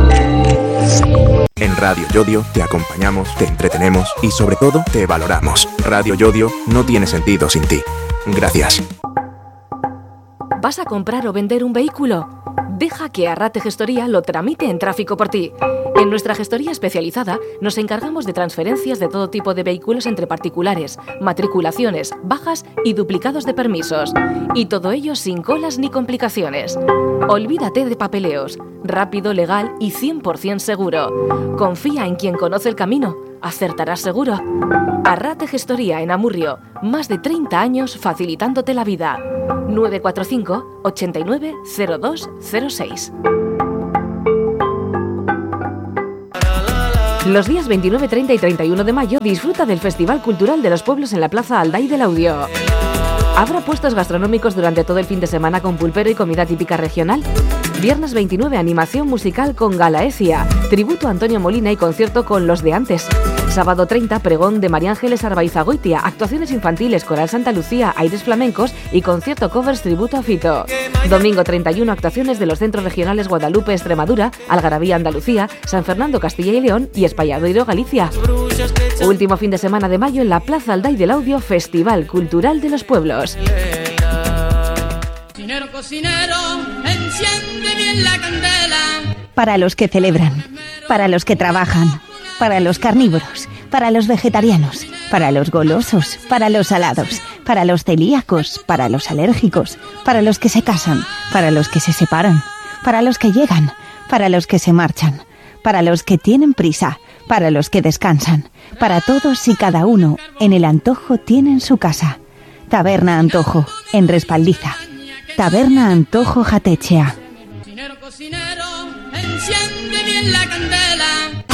En Radio Yodio te acompañamos, te entretenemos y sobre todo te valoramos. Radio Yodio no tiene sentido sin ti. Gracias. ¿Vas a comprar o vender un vehículo? Deja que Arrate Gestoría lo tramite en tráfico por ti. En nuestra gestoría especializada nos encargamos de transferencias de todo tipo de vehículos entre particulares, matriculaciones, bajas y duplicados de permisos. Y todo ello sin colas ni complicaciones. Olvídate de papeleos. Rápido, legal y 100% seguro. Confía en quien conoce el camino. Acertarás seguro. Arrate Gestoría en Amurrio. Más de 30 años facilitándote la vida. 945 89 0206. Los días 29, 30 y 31 de mayo disfruta del Festival Cultural de los Pueblos en la Plaza Alday del Audio. Habrá puestos gastronómicos durante todo el fin de semana con pulpero y comida típica regional. Viernes 29, animación musical con Galaecia, tributo a Antonio Molina y concierto con Los de Antes. Sábado 30, pregón de María Ángeles Arbaizagoitia, actuaciones infantiles, Coral Santa Lucía, aires flamencos y concierto covers tributo a Fito. Domingo 31, actuaciones de los centros regionales Guadalupe, Extremadura, Algarabía, Andalucía, San Fernando, Castilla y León y Espalladoiro, Galicia. Último fin de semana de mayo en la Plaza Alday del Audio, Festival Cultural de los Pueblos. Cocinero, cocinero, enciende bien la candela. Para los que celebran, para los que trabajan, para los carnívoros, para los vegetarianos, para los golosos, para los salados, para los celíacos, para los alérgicos, para los que se casan, para los que se separan, para los que llegan, para los que se marchan, para los que tienen prisa, para los que descansan, para todos y cada uno, en el Antojo tienen su casa. Taberna Antojo, en Respaldiza. Taberna Antojo Jatechea. Cocinero, cocinero, enciende bien la candela.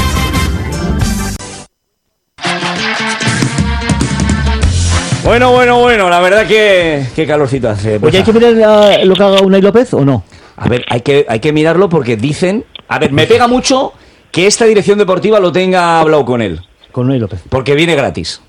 Bueno, la verdad que qué calorcito hace. Oye, ¿hay que mirar lo que haga Unai López o no? A ver, hay que mirarlo porque dicen... A ver, me pega mucho que esta dirección deportiva lo tenga hablado con él. Con Unai López. Porque viene gratis.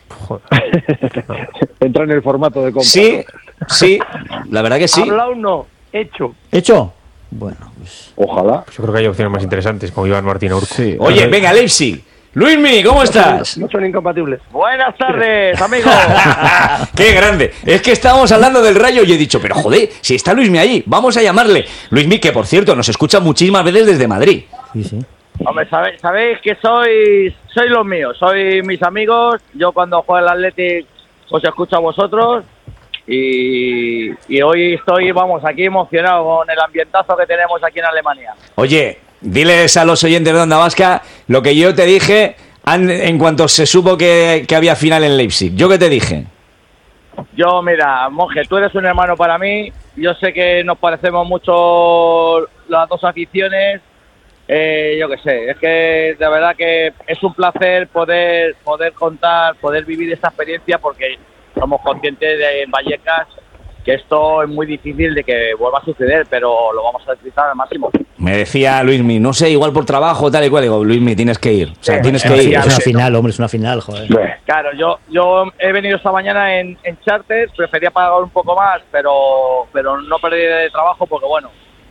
Entra en el formato de compra. Sí, la verdad que sí. Hablado no, hecho. ¿Hecho? Bueno, pues... Ojalá. Yo creo que hay opciones más interesantes, como Iván Martín Urco. Sí. Oye, venga, Leipzig. Luismi, ¿cómo estás? No son incompatibles. Buenas tardes, amigos. ¡Qué grande! Es que estábamos hablando del Rayo y he dicho, pero joder, si está Luismi ahí, vamos a llamarle. Luismi, que por cierto, nos escucha muchísimas veces desde Madrid. Sí. Hombre, sabéis que sois los míos, sois mis amigos. Yo cuando juego al Athletic os escucho a vosotros y hoy estoy, aquí emocionado con el ambientazo que tenemos aquí en Alemania. Oye, diles a los oyentes de Onda Vasca lo que yo te dije en cuanto se supo que había final en Leipzig. ¿Yo qué te dije? Yo, mira, Monje, tú eres un hermano para mí. Yo sé que nos parecemos mucho las dos aficiones. Yo qué sé, es que de verdad que es un placer poder contar, poder vivir esta experiencia, porque somos conscientes de en Vallecas que esto es muy difícil de que vuelva a suceder, pero lo vamos a utilizar al máximo. Me decía Luismi, no sé, igual por trabajo, tal y cual. Digo, Luismi, tienes que ir. O sea, tienes que ir. Es una final, hombre, es una final, joder. Claro, yo he venido esta mañana en charter, prefería pagar un poco más, pero no perdí de trabajo porque, bueno,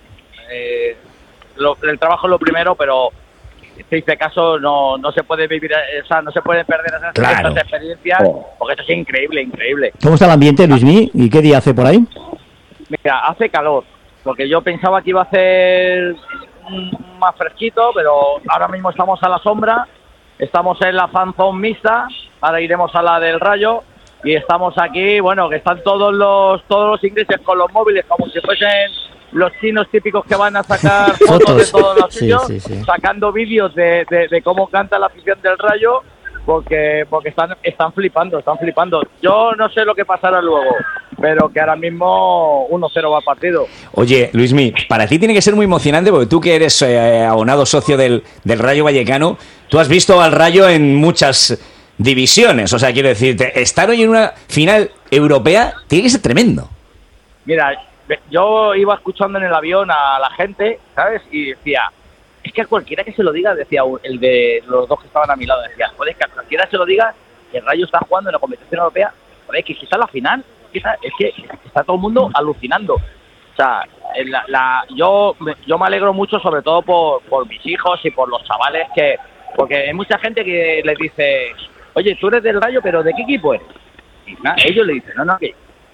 el trabajo es lo primero, pero si hice caso, no se puede vivir, o sea, no se pueden perder esas experiencias, porque esto es increíble. ¿Cómo está el ambiente, Luismi? ¿Y qué día hace por ahí? Mira, hace calor, porque yo pensaba que iba a hacer más fresquito, pero ahora mismo estamos a la sombra, estamos en la fan zone mixta, ahora iremos a la del Rayo, y estamos aquí, bueno, que están todos los ingleses con los móviles como si fuesen los chinos típicos que van a sacar fotos de todos los sitios, sacando vídeos de cómo canta la afición del Rayo, porque están flipando. Yo no sé lo que pasará luego, pero que ahora mismo 1-0 va el partido. Oye, Luismi, para ti tiene que ser muy emocionante, porque tú que eres abonado socio del Rayo Vallecano, tú has visto al Rayo en muchas divisiones, o sea, quiero decirte, estar hoy en una final europea tiene que ser tremendo. Mira, yo iba escuchando en el avión a la gente, ¿sabes? Y decía, es que a cualquiera que se lo diga, decía el de los dos que estaban a mi lado, decía, joder, que a cualquiera se lo diga, que el Rayo está jugando en la competición europea, joder, que quizá la final, es que está todo el mundo alucinando. O sea, yo me alegro mucho, sobre todo por mis hijos y por los chavales, porque hay mucha gente que les dice, oye, tú eres del Rayo, pero ¿de qué equipo eres? Y nada, ellos le dicen, no, que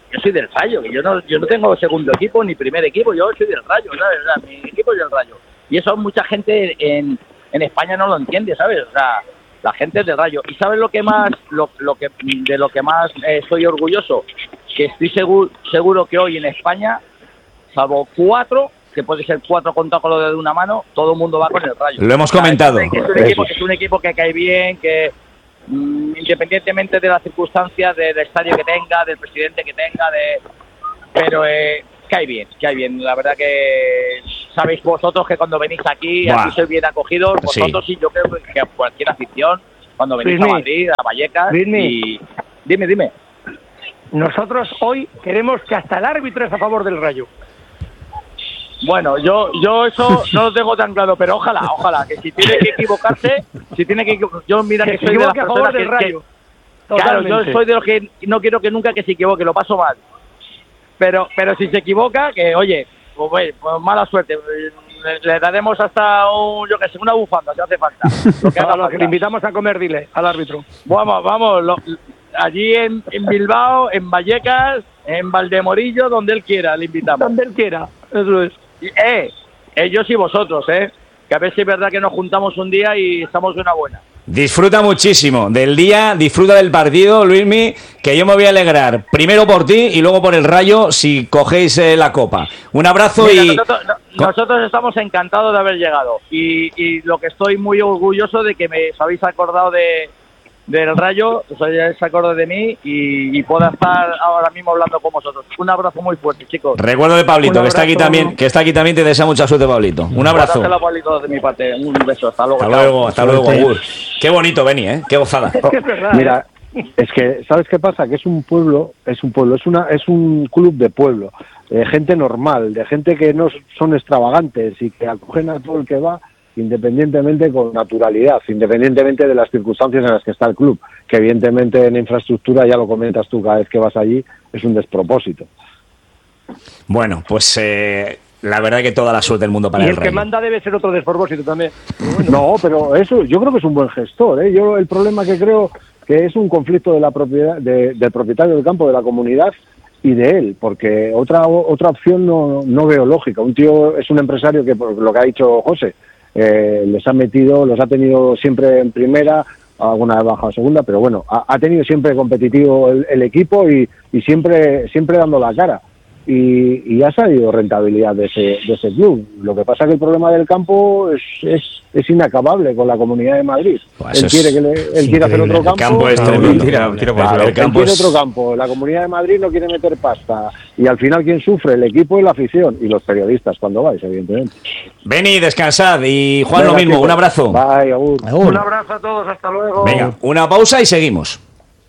yo soy del Rayo, que yo no tengo segundo equipo ni primer equipo, yo soy del Rayo, ¿sabes? O sea, mi equipo es del Rayo. Y eso mucha gente en España no lo entiende, ¿sabes? O sea, la gente es del Rayo. ¿Y sabes lo que más, de lo que más estoy orgulloso? Que estoy seguro que hoy en España, salvo 4, que puede ser 4 contados con lo de una mano, todo el mudo va con el Rayo. Lo hemos comentado. Es un equipo que cae bien, que independientemente de las circunstancias, del estadio que tenga, del presidente que tenga, pero cae bien. La verdad que sabéis vosotros que cuando venís aquí sois bien acogidos, vosotros sí, yo creo que cualquier afición, cuando venís a Madrid, a Vallecas, y... Dime. Nosotros hoy queremos que hasta el árbitro es a favor del Rayo. Bueno, yo eso no lo tengo tan claro, pero ojalá, que si tiene que equivocarse, yo mira que soy de las personas del Rayo. Claro, yo soy de los que no quiero que nunca que se equivoque, lo paso mal. Pero si se equivoca, que oye, pues mala suerte. Le daremos hasta una bufanda, si hace falta. Lo que le invitamos a comer, dile al árbitro. Vamos, allí en Bilbao, en Vallecas, en Valdemorillo, donde él quiera, le invitamos. Donde él quiera, eso es. Ellos y vosotros, que a ver si es verdad que nos juntamos un día y estamos de una buena. Disfruta muchísimo del día, disfruta del partido, Luismi, que yo me voy a alegrar primero por ti y luego por el Rayo si cogéis la copa. Un abrazo. Mira, nosotros estamos encantados de haber llegado y lo que estoy muy orgulloso de que me habéis acordado del Rayo, os hayáis acordado de mí y pueda estar ahora mismo hablando con vosotros. Un abrazo muy fuerte, chicos. Recuerdo de Pablito, que está aquí también, te desea mucha suerte, Pablito. Un abrazo. Gracias a Pablito de mi parte, un beso, hasta luego. Hasta luego, Agur. Qué bonito, Beni, qué gozada. Es que es verdad. Mira, es que, ¿sabes qué pasa? Que es un club de pueblo, de gente normal, de gente que no son extravagantes y que acogen a todo el que va, independientemente con naturalidad, independientemente de las circunstancias en las que está el club, que evidentemente en infraestructura, ya lo comentas tú cada vez que vas allí, es un despropósito. Bueno, pues la verdad que toda la suerte del mundo para el Rayo. Y el que manda debe ser otro despropósito también. Bueno. No, pero eso yo creo que es un buen gestor, Yo el problema que creo que es un conflicto de la propiedad del propietario del campo, de la comunidad y de él, porque otra opción no veo lógica. Un tío es un empresario que, por lo que ha dicho José, los ha tenido siempre en primera, alguna vez bajado a segunda, pero bueno, ha tenido siempre competitivo el equipo y siempre dando la cara. Y ha salido rentabilidad de ese club. Lo que pasa es que el problema del campo es inacabable con la Comunidad de Madrid. Pues él quiere hacer otro campo. El campo es tremendo. Él quiere otro campo. La Comunidad de Madrid no quiere meter pasta. Y al final, ¿quién sufre? El equipo y la afición. Y los periodistas cuando vais, evidentemente. Vení, descansad. Y Juan, venga, lo mismo. Chicos. Un abrazo. Bye, Agur. Un abrazo a todos. Hasta luego. Venga, una pausa y seguimos.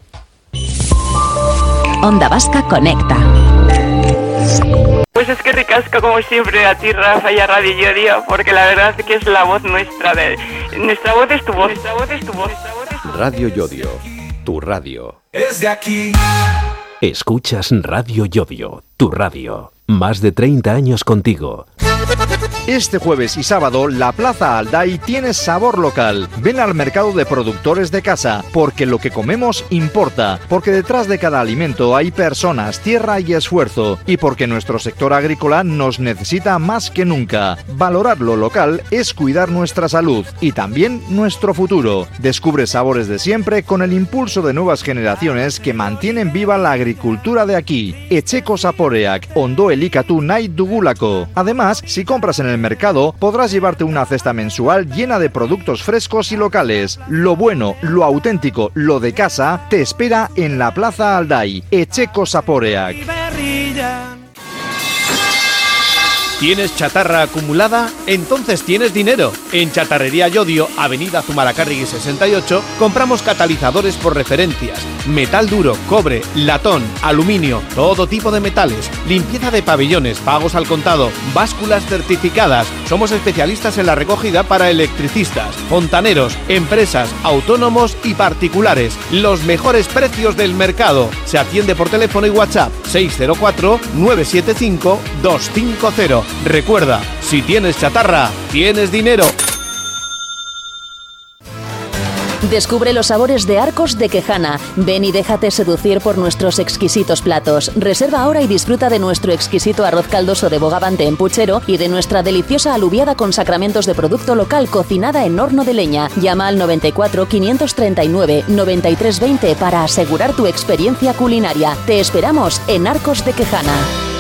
Onda Vasca Conecta. Pues es que ricasco como siempre a ti, Rafa, y a Radio Yodio, porque la verdad es que es la voz nuestra. Nuestra voz es tu voz. Nuestra voz es tu voz. Radio Yodio, tu radio. Es de aquí. Escuchas Radio Yodio, tu radio. Más de 30 años contigo. Este jueves y sábado, la Plaza Alday tiene sabor local. Ven al mercado de productores de casa, porque lo que comemos importa, porque detrás de cada alimento hay personas, tierra y esfuerzo, y porque nuestro sector agrícola nos necesita más que nunca. Valorar lo local es cuidar nuestra salud y también nuestro futuro. Descubre sabores de siempre con el impulso de nuevas generaciones que mantienen viva la agricultura de aquí. Etxeko Zaporeak, Ondo Elikatu nahi dugulako. Además, si compras en el mercado, podrás llevarte una cesta mensual llena de productos frescos y locales. Lo bueno, lo auténtico, lo de casa, te espera en la Plaza Alday. Etxeko Zaporeak. ¿Tienes chatarra acumulada? Entonces tienes dinero. En Chatarrería Yodio, Avenida Zumalacárregui 68, compramos catalizadores por referencias, metal duro, cobre, latón, aluminio, todo tipo de metales, limpieza de pabellones, pagos al contado, básculas certificadas. Somos especialistas en la recogida para electricistas, fontaneros, empresas, autónomos y particulares. Los mejores precios del mercado. Se atiende por teléfono y WhatsApp 604-975-250. Recuerda, si tienes chatarra, tienes dinero. Descubre los sabores de Arcos de Quejana. Ven y déjate seducir por nuestros exquisitos platos. Reserva ahora y disfruta de nuestro exquisito arroz caldoso de bogavante en puchero y de nuestra deliciosa alubiada con sacramentos de producto local cocinada en horno de leña. Llama al 94 539 9320 para asegurar tu experiencia culinaria. Te esperamos en Arcos de Quejana.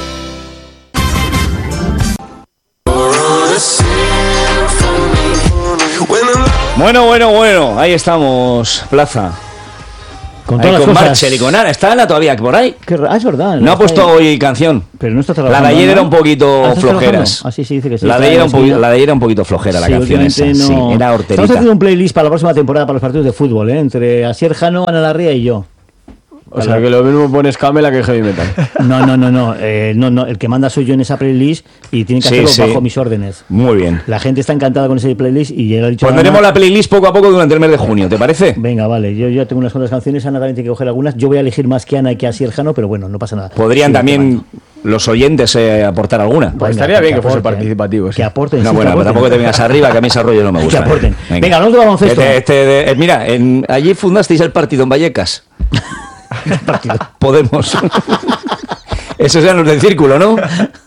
Bueno, ahí estamos, Plaza. Con ahí todas con las cosas. Marshall y con Ana. ¿Está Ana todavía por ahí? Es verdad. No ha puesto hoy canción. Pero no está La trabajando. de ayer ¿no? era un poquito ¿Estás flojeras. trabajando? Sí, dice que sí. La de ayer era un poquito flojera la Sí, canción esa. últimamente no. Sí, era horterita. Estamos haciendo un playlist para la próxima temporada para los partidos de fútbol, entre Asier Jano, Ana Larrea y yo. O sea, que lo mismo pones Camela que Heavy Metal. No, el que manda soy yo en esa playlist y tienen que hacerlo bajo mis órdenes. Muy bien. La gente está encantada con ese playlist y ya lo he dicho. Pondremos la playlist poco a poco durante el mes de junio, ¿te parece? Venga, vale. Yo ya tengo unas cuantas canciones, Ana también tiene que coger algunas. Yo voy a elegir más que Ana y que Asier Jano, pero bueno, no pasa nada. Podrían también los oyentes aportar alguna. Pues estaría bien que fuese participativo. Que aporten. No, sí, bueno, que pero aporten. tampoco te vengas arriba, que a mí ese rollo no me gusta. Que aporten. Venga, hablamos de baloncesto. Mira, allí fundasteis el partido en Vallecas. Podemos. Esos eran los del círculo, ¿no?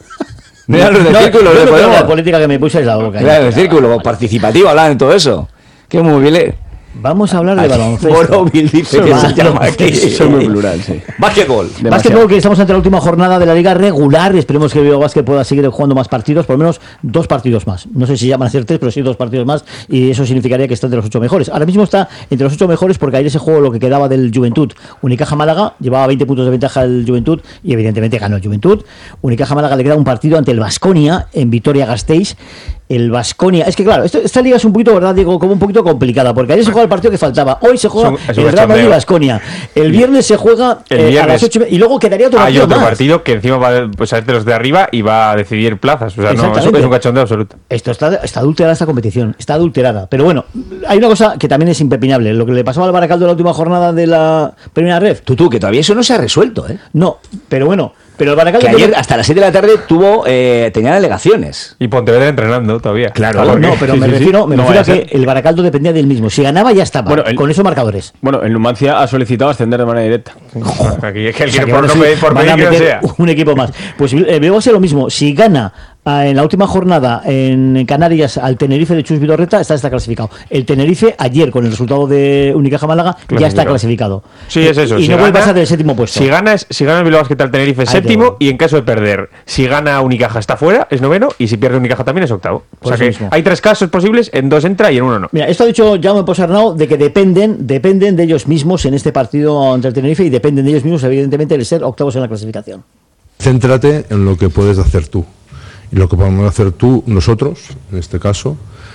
No eran los del círculo, los de Podemos. La política que me puse es la boca. Claro, el círculo participativo, hablaban de todo eso. Qué móvil. Vamos a hablar de baloncesto. Borovil dice que se llama aquí. Son muy plural, sí. Básquetbol. Básquetbol, que estamos ante la última jornada de la liga regular. Esperemos que el Bilbao pueda seguir jugando más partidos, por lo menos 2 partidos más. No sé si llaman a ser 3, pero sí 2 partidos más. Y eso significaría que está entre los 8 mejores. Ahora mismo está entre los 8 mejores porque ayer ese juego lo que quedaba del Juventud. Unicaja Málaga llevaba 20 puntos de ventaja el Juventud y evidentemente ganó el Juventud. Unicaja Málaga le queda un partido ante el Baskonia en Vitoria-Gasteiz. El Baskonia, es que claro, esta liga es un poquito, ¿verdad, Diego? Como un poquito complicada, porque ayer se juega el partido que faltaba, hoy se juega el Real Madrid y Baskonia, el viernes se juega a las 8 y luego quedaría otro partido. Hay otro más. partido que encima va a ser de los de arriba y va a decidir plazas, o sea, no, es un cachondeo absoluto. Esto está adulterada esta competición, está adulterada, pero bueno, hay una cosa que también es impepinable, lo que le pasó al Baracaldo en la última jornada de la primera ref. Tú, que todavía eso no se ha resuelto, ¿eh? No, pero bueno. Pero el Baracaldo que ayer hasta las 7 de la tarde tenía delegaciones. Y Pontevedra entrenando todavía. Claro, no, pero me refiero a que el Baracaldo dependía del mismo. Si ganaba ya estaba, con esos marcadores. Bueno, el Numancia ha solicitado ascender de manera directa. Aquí es que el quiere por pedir que no sea. Un equipo más. Pues luego va a ser lo mismo. Si gana en la última jornada en Canarias al Tenerife de Chus Vidorreta, está clasificado. El Tenerife ayer con el resultado de Unicaja Málaga ya está clasificado. Sí, es eso. Y no vuelve a pasar del 7º puesto. Si gana el Bilbao Basket al Tenerife es 7º y en caso de perder, si gana Unicaja está fuera, es 9º y si pierde Unicaja también es 8º. O sea que hay 3 casos posibles, en 2 entra y en 1 no. Mira, esto ha dicho Jaume Posarnau de que dependen de ellos mismos en este partido ante el Tenerife y dependen de ellos mismos evidentemente de ser octavos en la clasificación. Céntrate en lo que puedes hacer tú. Y lo que podemos hacer nosotros, en este caso,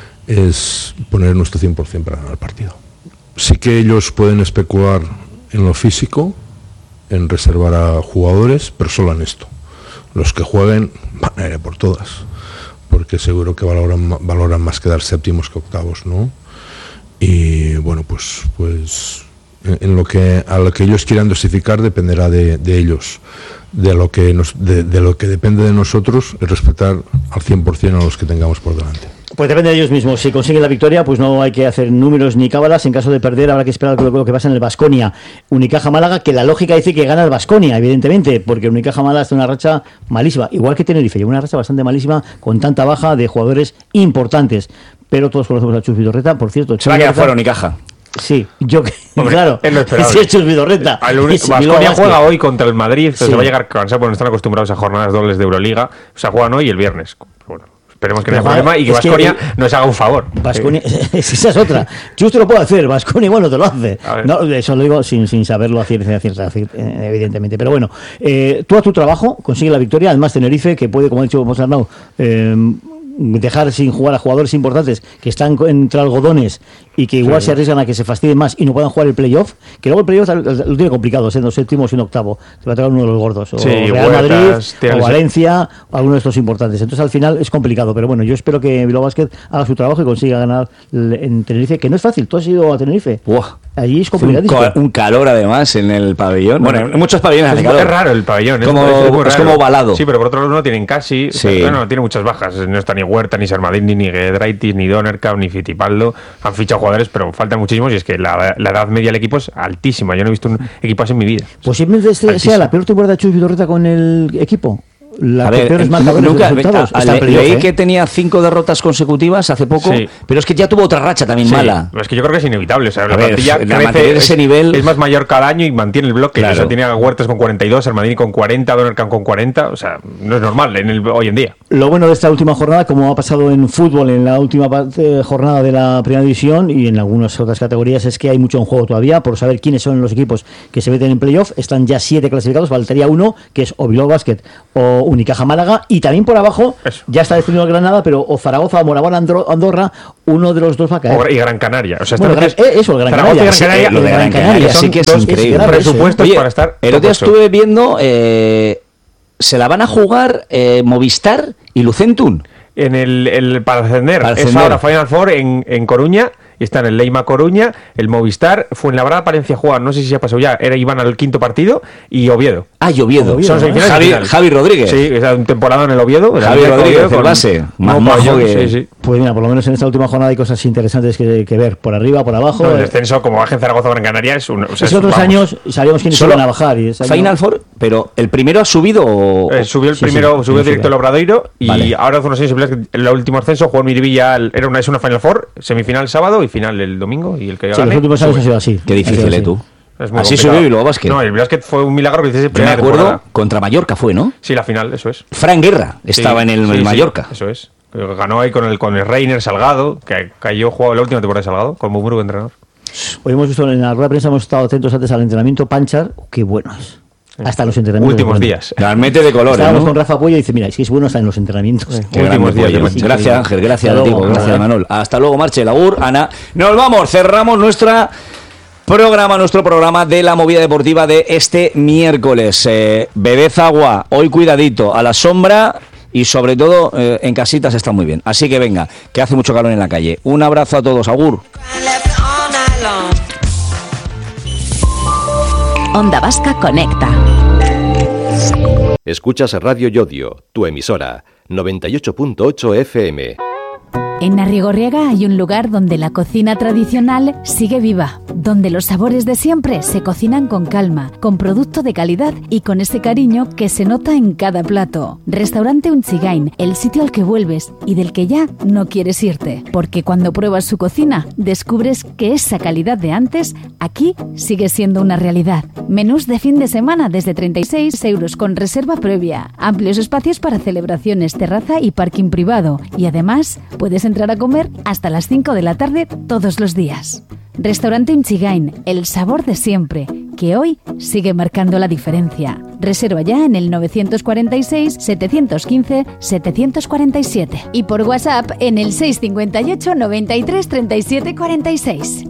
es poner nuestro 100% para ganar el partido. Sí que ellos pueden especular en lo físico, en reservar a jugadores, pero solo en esto. Los que jueguen van a ir por todas, porque seguro que valoran más quedar séptimos que octavos, ¿no? Y bueno, pues a lo que ellos quieran dosificar dependerá de ellos. De lo que depende de nosotros es respetar al 100% a los que tengamos por delante. Pues depende de ellos mismos. Si consiguen la victoria, pues no hay que hacer números ni cábalas. En caso de perder, habrá que esperar lo que pasa en el Baskonia. Unicaja Málaga, que la lógica dice que gana el Baskonia, evidentemente, porque Unicaja Málaga está en una racha malísima, igual que Tenerife, lleva una racha bastante malísima con tanta baja de jugadores importante. Pero todos conocemos a Chus Vidorreta, por cierto. Se va a quedar fuera Unicaja. Sí, Hombre, claro, es lo esperable. si es Chus Vidorreta. Baskonia juega hoy contra el Madrid, se va a llegar cansado porque no están acostumbrados a jornadas dobles de Euroliga. O sea, juegan hoy y el viernes. Bueno, esperemos que no haya problema y que Baskonia nos haga un favor. Baskonia, esa es otra. Chus te lo puede hacer, Baskonia igual no te lo hace. No, eso lo digo sin saberlo a ciencia cierta, evidentemente. Pero bueno, tú a tu trabajo consigue la victoria. Además, Tenerife, que puede, como ha dicho Mosarnau, dejar sin jugar a jugadores importantes que están entre algodones y que igual se arriesgan a que se fastidien más y no puedan jugar el playoff, que luego el playoff lo tiene complicado, siendo séptimos y un octavo, se va a tocar uno de los gordos, o Real Madrid, o Valencia, o alguno de estos importantes. Entonces al final es complicado, pero bueno, yo espero que Bilbao Basket haga su trabajo y consiga ganar en Tenerife, que no es fácil. ¿Tú has ido a Tenerife? allí es complicadísimo. Un calor además en el pabellón. Bueno, en muchos pabellones hace calor. Es raro el pabellón. Es como ovalado. Sí, pero por otro lado no tienen casi. Sí. Bueno, tiene muchas bajas. No está ni Huerta, ni Sermadini, ni Giedraitis, ni Donerkamp, ni Fittipaldo. Han fichado jugadores, pero faltan muchísimos. Y es que la edad media del equipo es altísima. Yo no he visto un equipo así en mi vida. Posiblemente sea la peor temporada de Chus Vidorreta con el equipo. La que peores marcadores de resultados. Leí que tenía 5 derrotas consecutivas hace poco, pero es que ya tuvo otra racha también mala. Es que yo creo que es inevitable. O sea, la plantilla mantener ese nivel es más mayor cada año y mantiene el bloque. Claro. O sea, tiene a Huertas con 42, Armadini con 40, Donerkamp con 40. O sea, no es normal hoy en día. Lo bueno de esta última jornada, como ha pasado en fútbol en la última jornada de la primera división y en algunas otras categorías, es que hay mucho en juego todavía por saber quiénes son los equipos que se meten en playoff. Están ya 7 clasificados, faltaría uno, que es o Bilbao Basket o Unicaja Málaga. Y también por abajo, ya está definido el Granada, pero o Zaragoza o Moraván Andorra, uno de los dos va a caer. Y Gran Canaria. O sea, bueno, eso, el Gran Canaria. Lo de Gran Canaria sí que es increíble. Presupuestos para estar. El otro día estuve viendo, se la van a jugar Movistar y Lucentum. Para ascender. Es ahora Final Four en Coruña. Y están el Leima Coruña, el Movistar, Fuenlabrada, Palencia jugar, no sé si se ha pasado ya, iban al quinto partido, y Oviedo. Y Oviedo. Son semifinales. Javi Rodríguez. Sí, es un temporada en el Oviedo. Javi Rodríguez, con base. Más majo que... Sí. Pues mira, por lo menos en esta última jornada hay cosas interesantes que ver, por arriba, por abajo. No, el descenso, como baja en Zaragoza o Gran Canaria, es un... otros años sabíamos quiénes iban a bajar. Y Final Four, pero ¿el primero ha subido? Subió el primero, subió directo el Obradoiro, y ahora hace unos años, el último ascenso, jugó en Miribilla, es una Final Four, semifinal sábado y final el domingo. Y el que los últimos años ha sido así. Qué difícil, tú. Así subió Bilbao Basket. No, el Basket fue un milagro que hiciese primera temporada. Me acuerdo, contra Mallorca fue, ¿no? Sí, la final, eso es. Fran Guerra estaba en el Mallorca. Eso es. Ganó ahí con el Reiner Salgado, que cayó jugado la última temporada de Salgado, con Mumuru de entrenador. Hoy hemos visto en la rueda de prensa, hemos estado atentos antes al entrenamiento Panchar. Qué bueno es. Hasta los entrenamientos. Últimos días. Realmente de colores. Estábamos con Rafa Puello y dice, mira, es que es bueno hasta en los entrenamientos. Últimos días. Gracias, Ángel. Gracias, gracias, Manol. Hasta luego, Marche, Lagur, Ana. Nos vamos, cerramos nuestro programa de la movida deportiva de este miércoles. Bebed agua, hoy cuidadito, a la sombra y sobre todo en casitas está muy bien. Así que venga, que hace mucho calor en la calle. Un abrazo a todos, Agur. Onda Vasca Conecta. Escuchas Radio Yodio, tu emisora, 98.8 FM. En Arrigorriaga hay un lugar donde la cocina tradicional sigue viva, donde los sabores de siempre se cocinan con calma, con producto de calidad y con ese cariño que se nota en cada plato. Restaurante Unchigain, el sitio al que vuelves y del que ya no quieres irte, porque cuando pruebas su cocina descubres que esa calidad de antes aquí sigue siendo una realidad. Menús de fin de semana desde 36 euros con reserva previa, amplios espacios para celebraciones, terraza y parking privado, y además puedes entrar a comer hasta las 5 de la tarde todos los días. Restaurante Unchigain, el sabor de siempre, que hoy sigue marcando la diferencia. Reserva ya en el 946-715-747 y por WhatsApp en el 658 93 37 46.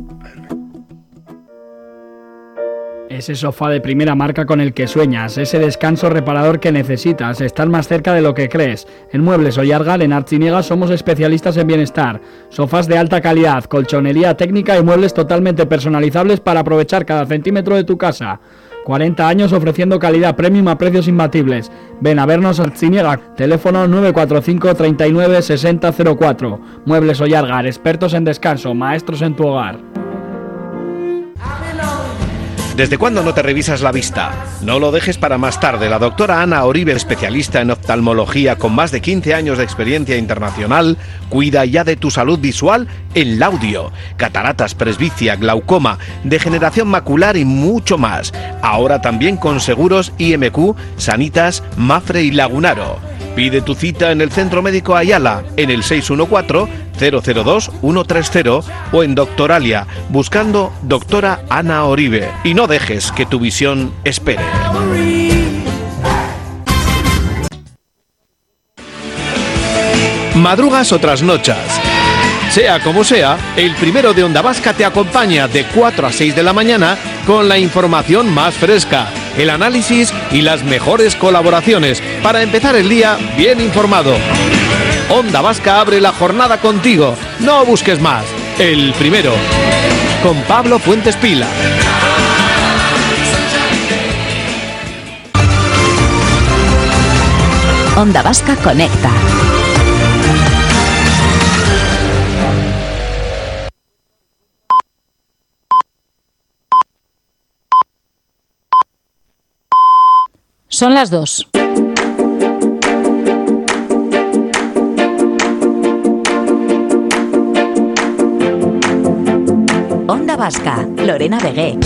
Ese sofá de primera marca con el que sueñas, ese descanso reparador que necesitas, estar más cerca de lo que crees. En Muebles Ollargal, en Artziniega, somos especialistas en bienestar. Sofás de alta calidad, colchonería técnica y muebles totalmente personalizables para aprovechar cada centímetro de tu casa. 40 años ofreciendo calidad premium a precios imbatibles. Ven a vernos a Artziniega, teléfono 945 39 60 04. Muebles Ollargal, expertos en descanso, maestros en tu hogar. ¿Desde cuándo no te revisas la vista? No lo dejes para más tarde. La doctora Ana Oribe, especialista en oftalmología con más de 15 años de experiencia internacional, cuida ya de tu salud visual en Laudio. Cataratas, presbicia, glaucoma, degeneración macular y mucho más. Ahora también con seguros IMQ, Sanitas, Mafre y Lagunaro. Pide tu cita en el Centro Médico Ayala, en el 614-002-130 o en Doctoralia, buscando Doctora Ana Oribe. Y no dejes que tu visión espere. Madrugas o trasnochas. Sea como sea, el primero de Onda Vasca te acompaña de 4 a 6 de la mañana con la información más fresca, el análisis y las mejores colaboraciones para empezar el día bien informado. Onda Vasca abre la jornada contigo. No busques más. El primero. con Pablo Fuentes Pila. Onda Vasca Conecta. Son las 2. Onda Vasca, Lorena Vegué.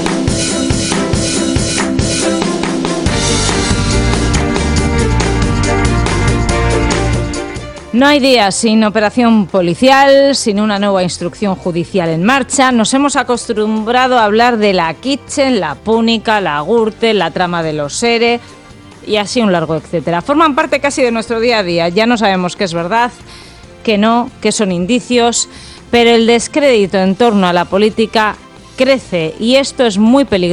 No hay día sin operación policial, sin una nueva instrucción judicial en marcha. Nos hemos acostumbrado a hablar de la Kitchen, la Púnica, la Gürtel, la trama de los ERE y así un largo etcétera. Forman parte casi de nuestro día a día. Ya no sabemos qué es verdad, qué no, qué son indicios, pero el descrédito en torno a la política crece y esto es muy peligroso.